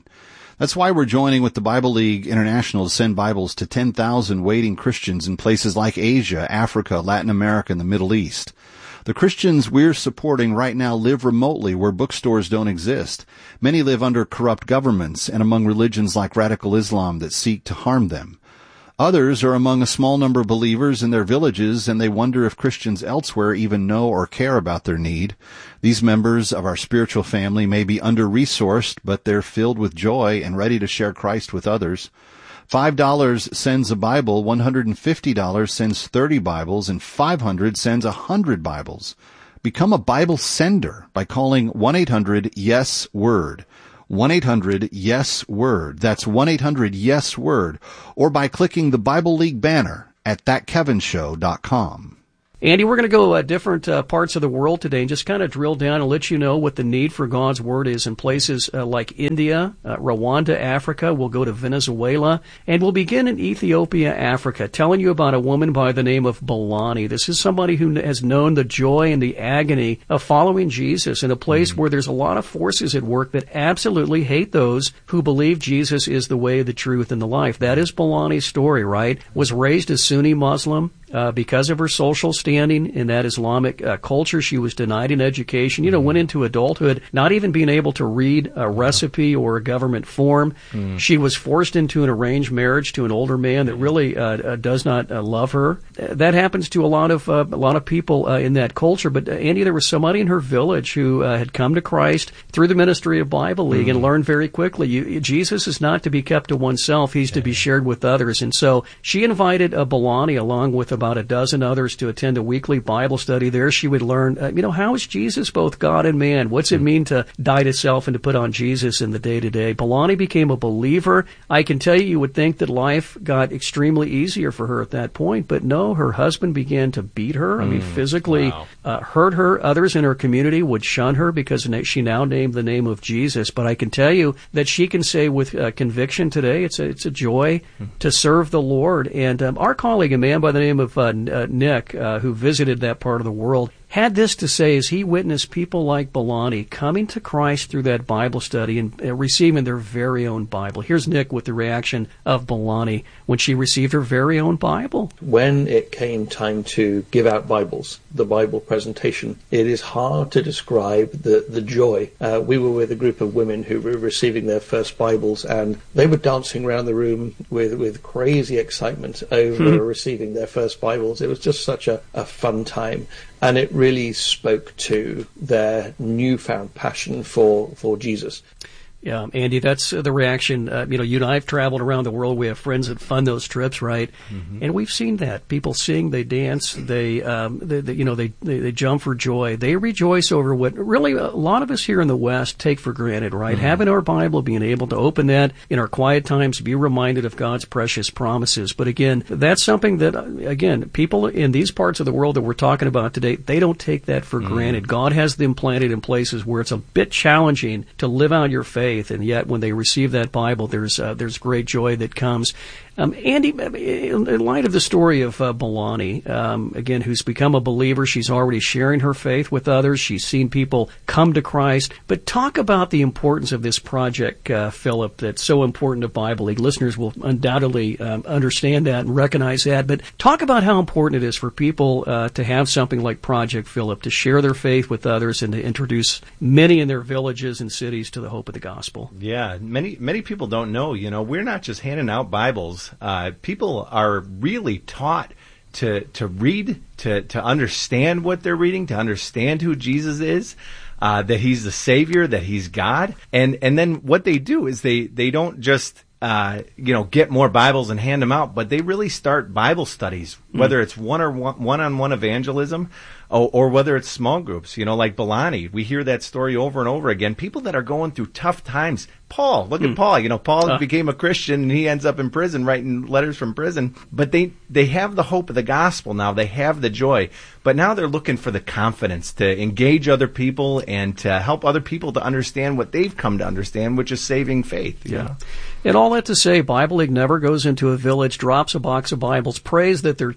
Speaker 2: That's why we're joining with the Bible League International to send Bibles to ten thousand waiting Christians in places like Asia, Africa, Latin America, and the Middle East. The Christians we're supporting right now live remotely where bookstores don't exist. Many live under corrupt governments and among religions like radical Islam that seek to harm them. Others are among a small number of believers in their villages, and they wonder if Christians elsewhere even know or care about their need. These members of our spiritual family may be under-resourced, but they're filled with joy and ready to share Christ with others. five dollars sends a Bible, one hundred fifty dollars sends thirty Bibles, and five hundred dollars sends one hundred Bibles. Become a Bible sender by calling one eight hundred yes word. one eight hundred yes word. That's one eight hundred yes word. Or by clicking the Bible League banner at that kevin show dot com.
Speaker 16: Andy, we're going to go uh, different uh, parts of the world today and just kind of drill down and let you know what the need for God's Word is in places uh, like India, uh, Rwanda, Africa. We'll go to Venezuela, and we'll begin in Ethiopia, Africa, telling you about a woman by the name of Balani. This is somebody who has known the joy and the agony of following Jesus in a place mm-hmm. where there's a lot of forces at work that absolutely hate those who believe Jesus is the way, the truth, and the life. That is Balani's story, right? Was raised a Sunni Muslim. Uh, because of her social standing in that Islamic uh, culture, she was denied an education, you know, mm. went into adulthood not even being able to read a recipe or a government form. Mm. She was forced into an arranged marriage to an older man that really uh, uh, does not uh, love her. Uh, that happens to a lot of uh, a lot of people uh, in that culture. But, uh, Andy, there was somebody in her village who uh, had come to Christ through the ministry of Bible League mm. and learned very quickly, you, Jesus is not to be kept to oneself. He's yeah. to be shared with others. And so she invited uh, Balani along with a about a dozen others to attend a weekly Bible study. There she would learn, uh, you know, how is Jesus both God and man? What's it mean to die to self and to put on Jesus in the day-to-day? Balani became a believer. I can tell you, you would think that life got extremely easier for her at that point, but no, her husband began to beat her. I mean, mm, physically wow. uh, hurt her. Others in her community would shun her because she now named the name of Jesus. But I can tell you that she can say with uh, conviction today, it's a, it's a joy mm. to serve the Lord. And um, our colleague, a man by the name of Uh, uh, Nick, uh, who visited that part of the world, had this to say as he witnessed people like Balani coming to Christ through that Bible study and uh, receiving their very own Bible. Here's Nick with the reaction of Balani when she received her very own Bible.
Speaker 3: When it came time to give out Bibles, the Bible presentation, it is hard to describe the, the joy. Uh, we were with a group of women who were receiving their first Bibles, and they were dancing around the room with, with crazy excitement over hmm. receiving their first Bibles. It was just such a, a fun time. And it really spoke to their newfound passion for, for Jesus.
Speaker 16: Yeah, Andy, that's uh, the reaction. Uh, you know, you and I have traveled around the world. We have friends that fund those trips, right? Mm-hmm. And we've seen that. People sing, they dance, they, um, they, they you know, they, they, they jump for joy. They rejoice over what really a lot of us here in the West take for granted, right? Mm-hmm. Having our Bible, being able to open that in our quiet times, be reminded of God's precious promises. But again, that's something that, again, people in these parts of the world that we're talking about today, they don't take that for mm-hmm. granted. God has them planted in places where it's a bit challenging to live out your faith. And yet, when they receive that Bible, there's uh, there's great joy that comes. Um, Andy, in light of the story of uh, Balani, um, again, who's become a believer, she's already sharing her faith with others. She's seen people come to Christ. But talk about the importance of this project, uh, Philip, that's so important to Bible League. Listeners will undoubtedly um, understand that and recognize that. But talk about how important it is for people uh, to have something like Project Philip, to share their faith with others and to introduce many in their villages and cities to the hope of the gospel.
Speaker 21: Yeah, many many people don't know, you know, we're not just handing out Bibles. Uh, people are really taught to to read, to to understand what they're reading, to understand who Jesus is, uh, that he's the Savior, that he's God. And and then what they do is they, they don't just uh, you know, get more Bibles and hand them out, but they really start Bible studies, whether mm. it's one or one, one-on-one evangelism, or, or whether it's small groups, you know, like Balani. We hear that story over and over again. People that are going through tough times. Paul, look mm. at Paul. You know, Paul uh. became a Christian and he ends up in prison writing letters from prison. But they, they have the hope of the gospel now. They have the joy. But now they're looking for the confidence to engage other people and to help other people to understand what they've come to understand, which is saving faith. Yeah.
Speaker 16: And all that to say, Bible League never goes into a village, drops a box of Bibles, prays that they're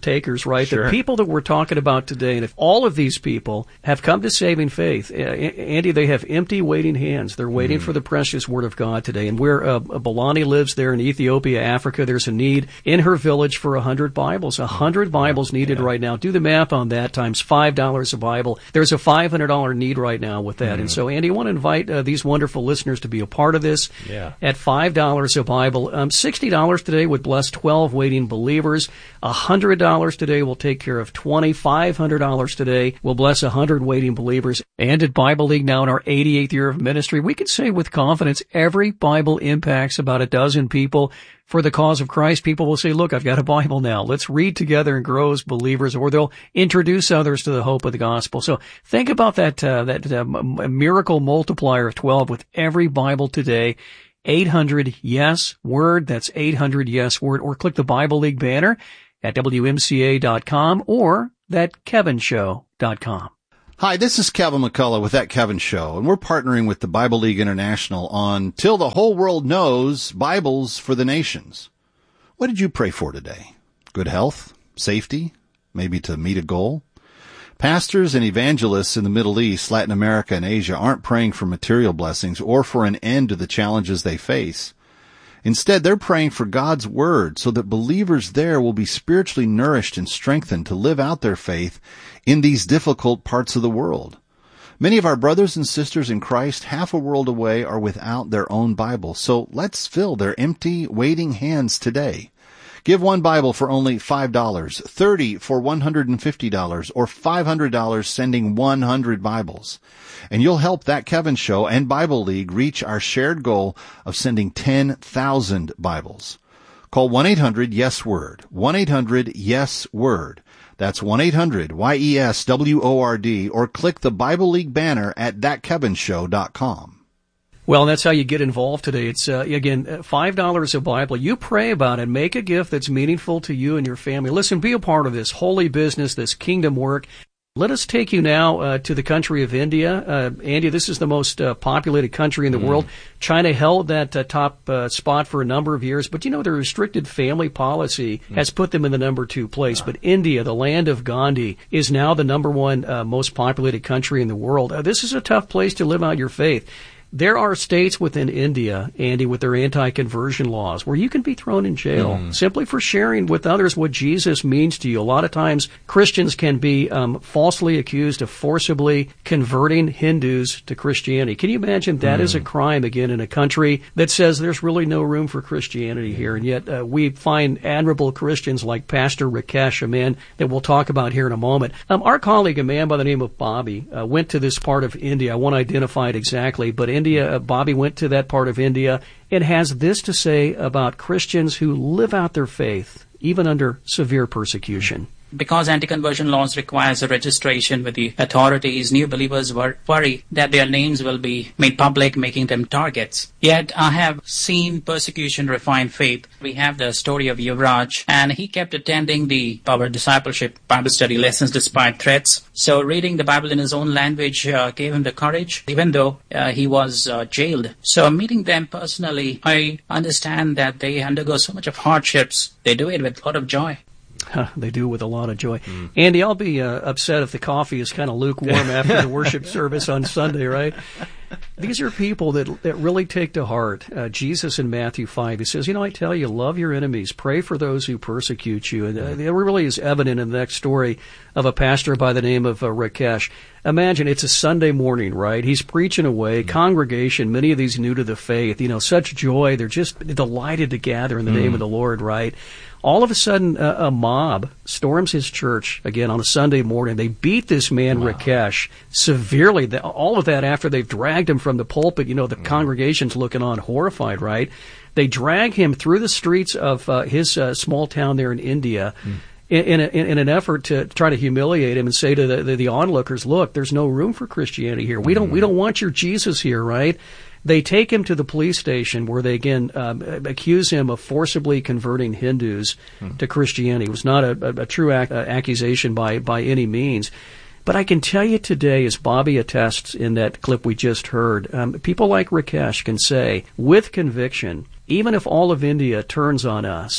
Speaker 16: takers, right?
Speaker 21: Sure.
Speaker 16: The people that we're talking about today, and if all of these people have come to saving faith, uh, Andy, they have empty waiting hands. They're waiting mm. for the precious Word of God today. And where uh, Balani lives there in Ethiopia, Africa, there's a need in her village for a hundred Bibles. A hundred Bibles needed yeah. right now. Do the math on that times five dollars a Bible. There's a five hundred dollars need right now with that. Mm. And so, Andy, I want to invite uh, these wonderful listeners to be a part of this.
Speaker 21: Yeah.
Speaker 16: At five dollars a Bible. Um, sixty dollars today would bless twelve waiting believers. one hundred dollars today will take care of twenty. five hundred dollars today will bless one hundred waiting believers. And at Bible League, now in our eighty-eighth year of ministry, we can say with confidence every Bible impacts about a dozen people. For the cause of Christ, people will say, look, I've got a Bible now. Let's read together and grow as believers, or they'll introduce others to the hope of the gospel. So think about that, uh, that uh, miracle multiplier of twelve with every Bible today. eight hundred yes word. That's eight hundred yes word. Or click the Bible League banner at W M C A dot com or that Kevin Show dot com.
Speaker 2: Hi, this is Kevin McCullough with That Kevin Show, and we're partnering with the Bible League International on Till the Whole World Knows Bibles for the Nations. What did you pray for today? Good health? Safety? Maybe to meet a goal? Pastors and evangelists in the Middle East, Latin America, and Asia aren't praying for material blessings or for an end to the challenges they face. Instead, they're praying for God's Word so that believers there will be spiritually nourished and strengthened to live out their faith in these difficult parts of the world. Many of our brothers and sisters in Christ, half a world away, are without their own Bible. So let's fill their empty, waiting hands today. Give one Bible for only five dollars, thirty for one hundred fifty dollars, or five hundred dollars sending one hundred Bibles. And you'll help That Kevin Show and Bible League reach our shared goal of sending ten thousand Bibles. Call one eight hundred yes word, one eight hundred yes word. That's one eight hundred Y E S W O R D, or click the Bible League banner at that kevin show dot com.
Speaker 16: Well, that's how you get involved today. It's, uh, again, five dollars a Bible. You pray about it. Make a gift that's meaningful to you and your family. Listen, be a part of this holy business, this kingdom work. Let us take you now uh, to the country of India. Uh, Andy, this is the most uh, populated country in the mm. world. China held that uh, top uh, spot for a number of years, but you know, the restricted family policy mm. has put them in the number two place. Ah. But India, the land of Gandhi, is now the number one uh, most populated country in the world. Uh, this is a tough place to live out your faith. There are states within India, Andy, with their anti-conversion laws where you can be thrown in jail mm. simply for sharing with others what Jesus means to you. A lot of times Christians can be um, falsely accused of forcibly converting Hindus to Christianity. Can you imagine that mm. is a crime, again, in a country that says there's really no room for Christianity here? And yet uh, we find admirable Christians like Pastor Rakesh, a man that we'll talk about here in a moment. Um, our colleague, a man by the name of Bobby, uh, went to this part of India. I won't identify it exactly, but in India, Bobby went to that part of India and has this to say about Christians who live out their faith, even under severe persecution.
Speaker 12: Because anti-conversion laws requires a registration with the authorities, new believers worry that their names will be made public, making them targets. Yet I have seen persecution refine faith. We have the story of Yuvraj, and he kept attending the Power Discipleship Bible study lessons despite threats. So reading the Bible in his own language uh, gave him the courage, even though uh, he was uh, jailed. So meeting them personally, I understand that they undergo so much of hardships. They do it with a lot of joy.
Speaker 16: Huh, they do with a lot of joy. Mm. Andy, I'll be uh, upset if the coffee is kind of lukewarm after the worship service on Sunday, right? These are people that that really take to heart uh, Jesus in Matthew five. He says, you know, I tell you, love your enemies, pray for those who persecute you. And uh, it really is evident in the next story of a pastor by the name of uh, Rakesh. Imagine it's a Sunday morning, right? He's preaching away, mm. congregation, many of these new to the faith, you know, such joy. They're just delighted to gather in the mm. name of the Lord, right? All of a sudden, uh, a mob storms his church again on a Sunday morning. They beat this man, wow. Rakesh, severely. The, all of that after they've dragged him from the pulpit. You know, the mm. congregation's looking on horrified, right? They drag him through the streets of uh, his uh, small town there in India mm. in, in, a, in an effort to try to humiliate him and say to the, the, the onlookers, look, there's no room for Christianity here. We don't, mm. we don't want your Jesus here, right? They take him to the police station where they, again, um, accuse him of forcibly converting Hindus hmm. to Christianity. It was not a, a, a true ac- uh, accusation by, by any means. But I can tell you today, as Bobby attests in that clip we just heard, um, people like Rakesh can say, with conviction, even if all of India turns on us,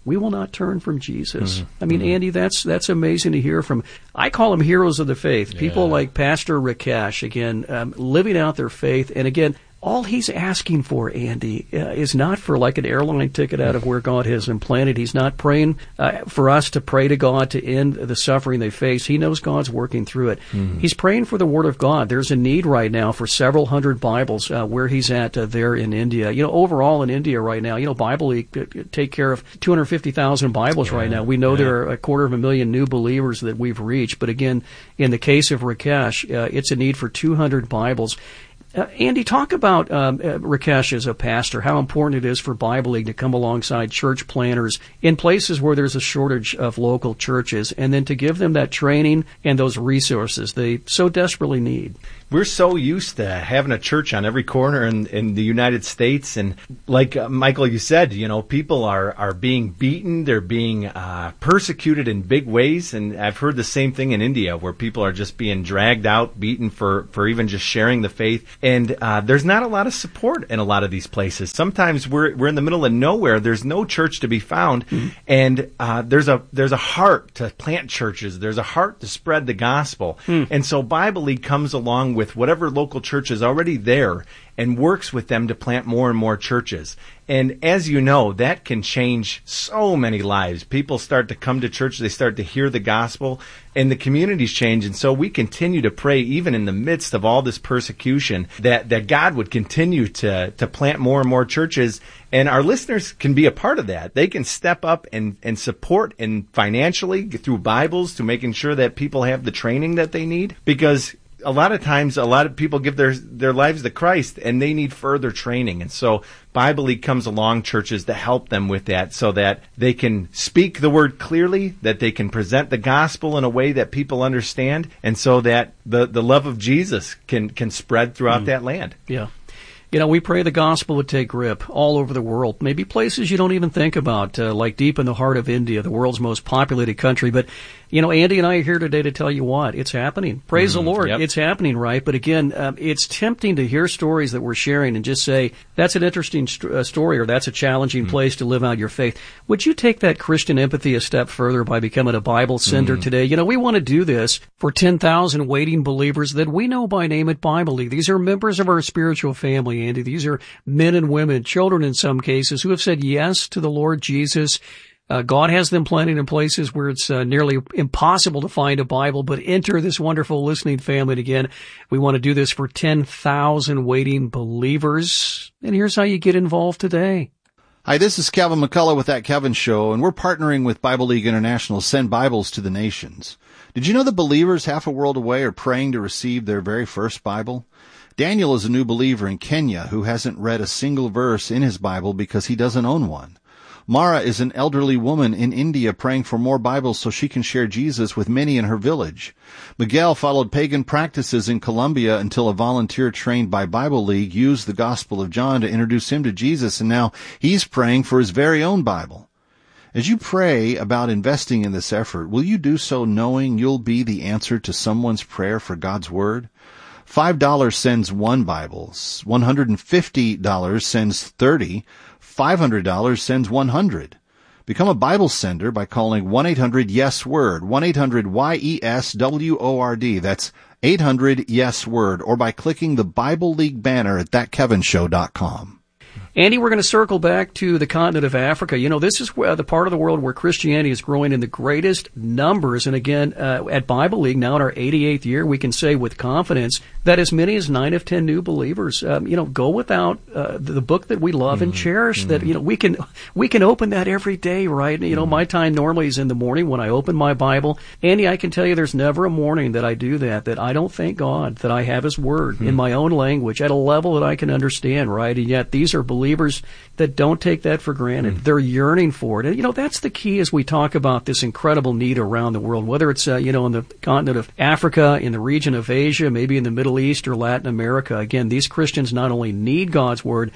Speaker 16: we will not turn from Jesus.
Speaker 21: Mm-hmm.
Speaker 16: I mean,
Speaker 21: mm-hmm.
Speaker 16: Andy, that's that's amazing to hear from. I call them heroes of the faith. People
Speaker 21: yeah.
Speaker 16: like Pastor Rakesh, again, um, living out their faith. And again, all he's asking for, Andy, uh, is not for like an airline ticket out of where God has him planted. He's not praying uh, for us to pray to God to end the suffering they face. He knows God's working through it. Mm-hmm. He's praying for the Word of God. There's a need right now for several hundred Bibles uh, where he's at uh, there in India. You know, overall in India right now, you know, Bible League take care of two hundred fifty thousand Bibles yeah. right now. We know yeah. there are a quarter of a million new believers that we've reached. But again, in the case of Rakesh, uh, it's a need for two hundred Bibles. Uh, Andy, talk about um, uh, Rakesh as a pastor, how important it is for Bible League to come alongside church planners in places where there's a shortage of local churches, and then to give them that training and those resources they so desperately need.
Speaker 21: We're so used to having a church on every corner in, in the United States, and like uh, Michael, you said, you know, people are, are being beaten, they're being uh, persecuted in big ways, and I've heard the same thing in India, where people are just being dragged out, beaten for, for even just sharing the faith, and uh, there's not a lot of support in a lot of these places. Sometimes we're we're in the middle of nowhere, there's no church to be found, mm-hmm. and uh, there's a there's a heart to plant churches, there's a heart to spread the gospel, mm. and so Bible League comes along with whatever local church is already there and works with them to plant more and more churches. And as you know, that can change so many lives. People start to come to church, they start to hear the gospel, and the communities change. And so we continue to pray, even in the midst of all this persecution, that, that God would continue to, to plant more and more churches. And our listeners can be a part of that. They can step up and, and support and financially through Bibles to making sure that people have the training that they need, because a lot of times, a lot of people give their their lives to Christ, and they need further training. And so Bible League comes along, churches, to help them with that, so that they can speak the word clearly, that they can present the gospel in a way that people understand, and so that the, the love of Jesus can, can spread throughout mm. that land.
Speaker 16: Yeah. You know, we pray the gospel would take grip all over the world, maybe places you don't even think about, uh, like deep in the heart of India, the world's most populated country. But, you know, Andy and I are here today to tell you what, it's happening. Praise mm-hmm. the Lord. Yep. It's happening, right? But again, um, it's tempting to hear stories that we're sharing and just say, that's an interesting st- uh, story, or that's a challenging mm-hmm. place to live out your faith. Would you take that Christian empathy a step further by becoming a Bible sender mm-hmm. today? You know, we want to do this for ten thousand waiting believers that we know by name at Bible League. These are members of our spiritual family, Andy. These are men and women, children in some cases, who have said yes to the Lord Jesus. Uh, God has them planted in places where it's uh, nearly impossible to find a Bible, but enter this wonderful listening family. And again, we want to do this for ten thousand waiting believers. And here's how you get involved today.
Speaker 2: Hi, this is Kevin McCullough with That Kevin Show, and we're partnering with Bible League International to send Bibles to the nations. Did you know that believers half a world away are praying to receive their very first Bible? Daniel is a new believer in Kenya who hasn't read a single verse in his Bible because he doesn't own one. Mara is an elderly woman in India praying for more Bibles so she can share Jesus with many in her village. Miguel followed pagan practices in Colombia until a volunteer trained by Bible League used the Gospel of John to introduce him to Jesus, and now he's praying for his very own Bible. As you pray about investing in this effort, will you do so knowing you'll be the answer to someone's prayer for God's Word? five dollars sends one Bible. one hundred fifty dollars sends thirty. five hundred dollars sends one hundred. Become a Bible sender by calling one eight hundred yes word, one eight hundred Y E S W O R D. That's eight hundred yes word, or by clicking the Bible League banner at that kevin show dot com.
Speaker 16: Andy, we're going to circle back to the continent of Africa. You know, this is where, the part of the world where Christianity is growing in the greatest numbers. And again, uh, at Bible League, now in our eighty-eighth year, we can say with confidence that as many as nine of ten new believers, um, you know, go without uh, the, the book that we love mm-hmm. and cherish. Mm-hmm. That, you know, we can we can open that every day, right? You know, mm-hmm. my time normally is in the morning when I open my Bible. Andy, I can tell you there's never a morning that I do that, that I don't thank God that I have His Word mm-hmm. in my own language at a level that I can understand, right? And yet these are believers that don't take that for granted. Mm. They're yearning for it. And, you know, that's the key as we talk about this incredible need around the world, whether it's, uh, you know, in the continent of Africa, in the region of Asia, maybe in the Middle East or Latin America. Again, these Christians not only need God's Word,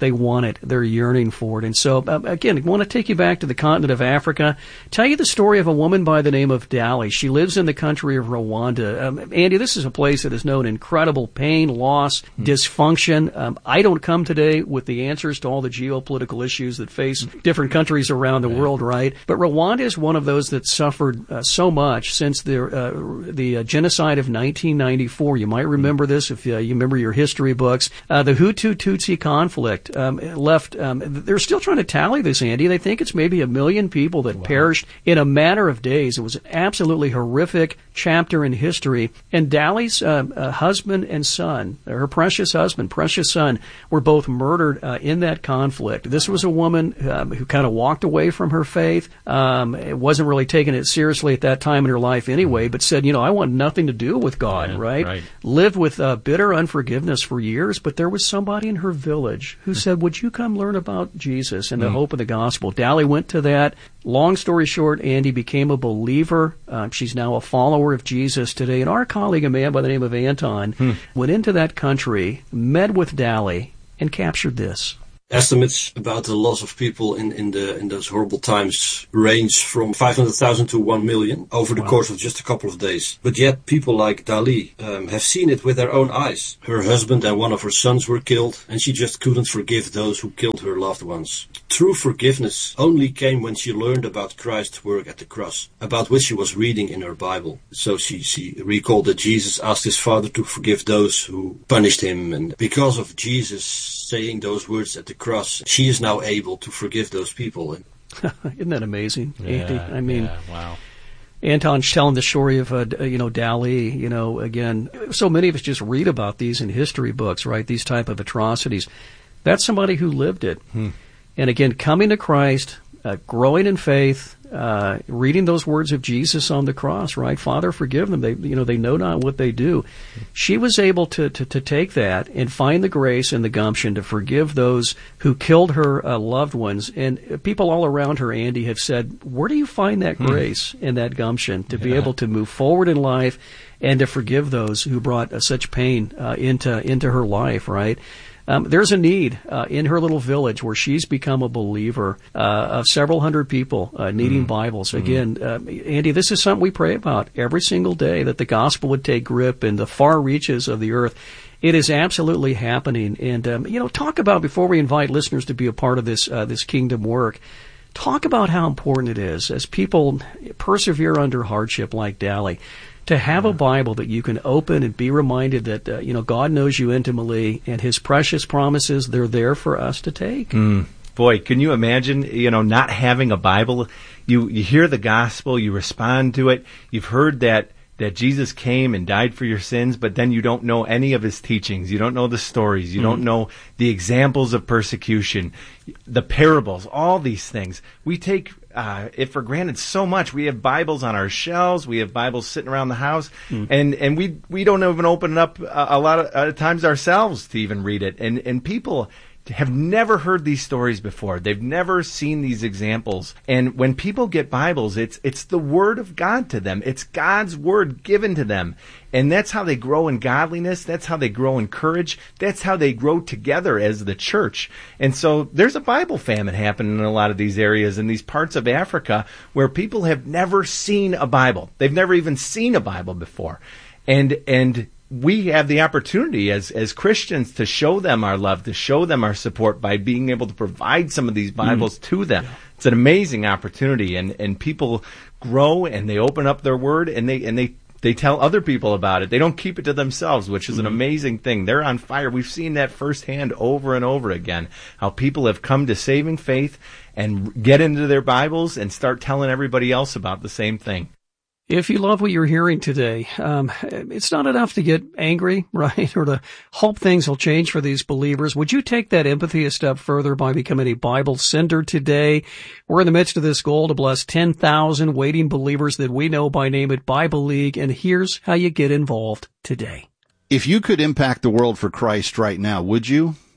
Speaker 16: They want it. They're yearning for it. And so, uh, again, I want to take you back to the continent of Africa, tell you the story of a woman by the name of Dali. She lives in the country of Rwanda. Um, Andy, this is a place that has known incredible pain, loss, mm. dysfunction. Um, I don't come today with the answers to all the geopolitical issues that face different countries around the yeah. world, right? But Rwanda is one of those that suffered uh, so much since the uh, the uh, genocide of nineteen ninety-four. You might remember this if uh, you remember your history books. Uh, the Hutu-Tutsi conflict um, left, um, they're still trying to tally this, Andy. They think it's maybe a million people that wow. perished in a matter of days. It was an absolutely horrific chapter in history. And Dali's uh, uh, husband and son, her precious husband, precious son, were both murdered uh, in that conflict. This was a woman um, who kind of walked away from her faith. Um, it wasn't really taking it seriously at that time in her life anyway, but said, you know, I want nothing to do with God, yeah, right? right? Lived with uh, bitter unforgiveness for years, but there was somebody in her village who said, would you come learn about Jesus and the mm. hope of the gospel? Dali went to that. Long story short, Andy became a believer. Uh, she's now a follower of Jesus today. And our colleague, a man by the name of Anton, hmm. went into that country, met with Dali, and captured this.
Speaker 5: Estimates about the loss of people in, in the in those horrible times range from five hundred thousand to one million over the wow. course of just a couple of days. But yet people like Dali um, have seen it with their own eyes. Her husband and one of her sons were killed, and she just couldn't forgive those who killed her loved ones. True forgiveness only came when she learned about Christ's work at the cross, about which she was reading in her Bible. So she, she recalled that Jesus asked his Father to forgive those who punished him, and because of Jesus saying those words at the cross, she is now able to forgive those people.
Speaker 16: Isn't that amazing,
Speaker 21: yeah,
Speaker 16: Andy? I mean,
Speaker 21: yeah, wow.
Speaker 16: Anton's telling the story of, uh, you know, Dali, you know, again, so many of us just read about these in history books, right? These type of atrocities. That's somebody who lived it. Hmm. And again, coming to Christ, uh, growing in faith, uh, reading those words of Jesus on the cross, right? Father, forgive them. They, you know, they know not what they do. She was able to, to, to take that and find the grace and the gumption to forgive those who killed her uh, loved ones. And people all around her, Andy, have said, where do you find that grace and that gumption to yeah. be able to move forward in life and to forgive those who brought uh, such pain uh, into into her life, right? Um, there's a need uh, in her little village where she's become a believer uh, of several hundred people uh, needing mm. Bibles. Again, uh, Andy, this is something we pray about every single day, that the gospel would take grip in the far reaches of the earth. It is absolutely happening. And, um, you know, talk about, before we invite listeners to be a part of this uh, this kingdom work, talk about how important it is as people persevere under hardship like Dali, to have a Bible that you can open and be reminded that, uh, you know, God knows you intimately, and his precious promises, they're there for us to take.
Speaker 21: Mm. Boy, can you imagine, you know, not having a Bible? You you hear the gospel, you respond to it, you've heard that that Jesus came and died for your sins, but then you don't know any of his teachings. You don't know the stories. You mm. don't know the examples of persecution, the parables, all these things. We take uh, it for granted so much. We have Bibles on our shelves. We have Bibles sitting around the house, mm. and, and we we don't even open it up a, a lot of uh, times ourselves to even read it. And and people have never heard these stories before. They've never seen these examples. And when people get Bibles, it's it's the Word of God to them. It's God's Word given to them. And that's how they grow in godliness. That's how they grow in courage. That's how they grow together as the church. And so there's a Bible famine happening in a lot of these areas, in these parts of Africa, where people have never seen a Bible. They've never even seen a Bible before. And and we have the opportunity as as Christians to show them our love, to show them our support by being able to provide some of these Bibles mm. to them. It's an amazing opportunity, and, and people grow and they open up their Word and they and they, they tell other people about it. They don't keep it to themselves, which is mm. an amazing thing. They're on fire. We've seen that firsthand over and over again, how people have come to saving faith and get into their Bibles and start telling everybody else about the same thing.
Speaker 16: If you love what you're hearing today, um, it's not enough to get angry, right, or to hope things will change for these believers. Would you take that empathy a step further by becoming a Bible sender today? We're in the midst of this goal to bless ten thousand waiting believers that we know by name at Bible League, and here's how you get involved today.
Speaker 2: If you could impact the world for Christ right now, would you?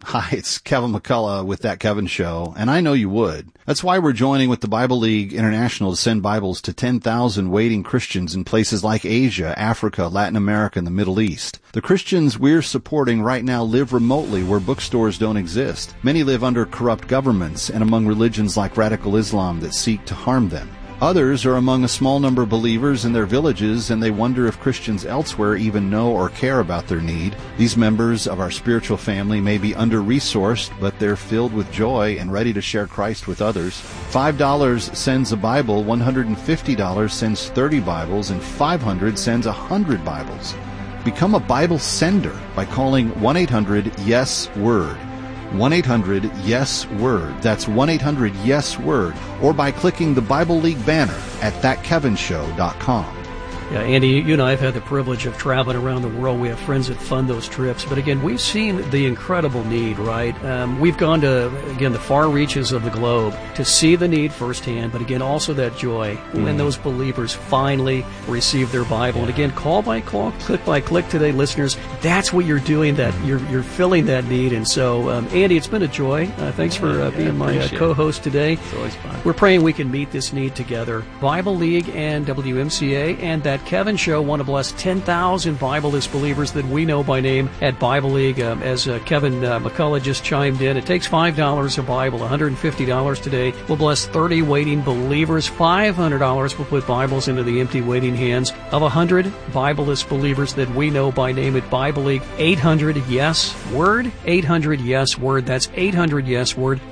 Speaker 2: Hi, it's Kevin McCullough with That Kevin Show, and I know you would. That's why we're joining with the Bible League International to send Bibles to ten thousand waiting Christians in places like Asia, Africa, Latin America, and the Middle East. The Christians we're supporting right now live remotely where bookstores don't exist. Many live under corrupt governments and among religions like radical Islam that seek to harm them. Others are among a small number of believers in their villages, and they wonder if Christians elsewhere even know or care about their need. These members of our spiritual family may be under-resourced, but they're filled with joy and ready to share Christ with others. five dollars sends a Bible, one hundred fifty dollars sends thirty Bibles, and five hundred dollars sends one hundred Bibles. Become a Bible sender by calling one eight hundred yes word. one eight hundred yes word. That's one eight hundred yes word. Or by clicking the Bible League banner at that kevin show dot com.
Speaker 16: Yeah, Andy, you and I have had the privilege of traveling around the world. We have friends that fund those trips. But again, we've seen the incredible need, right? Um, we've gone to, again, the far reaches of the globe to see the need firsthand, but again, also that joy mm. when those believers finally receive their Bible. And again, call by call, click by click today, listeners. That's what you're doing, that you're you're filling that need. And so, um, Andy, it's been a joy. Uh, thanks for uh, being my uh, co-host today.
Speaker 21: It's always fun.
Speaker 16: We're praying we can meet this need together. Bible League and W M C A and that Kevin Show want to bless ten thousand Bible-less believers that we know by name at Bible League. Um, as uh, Kevin uh, McCullough just chimed in, it takes five dollars a Bible, one hundred fifty dollars today. We'll bless thirty waiting believers. five hundred dollars will put Bibles into the empty waiting hands of one hundred Bible-less believers that we know by name at Bible League. eight hundred yes word. eight hundred yes word. That's eight hundred yes word.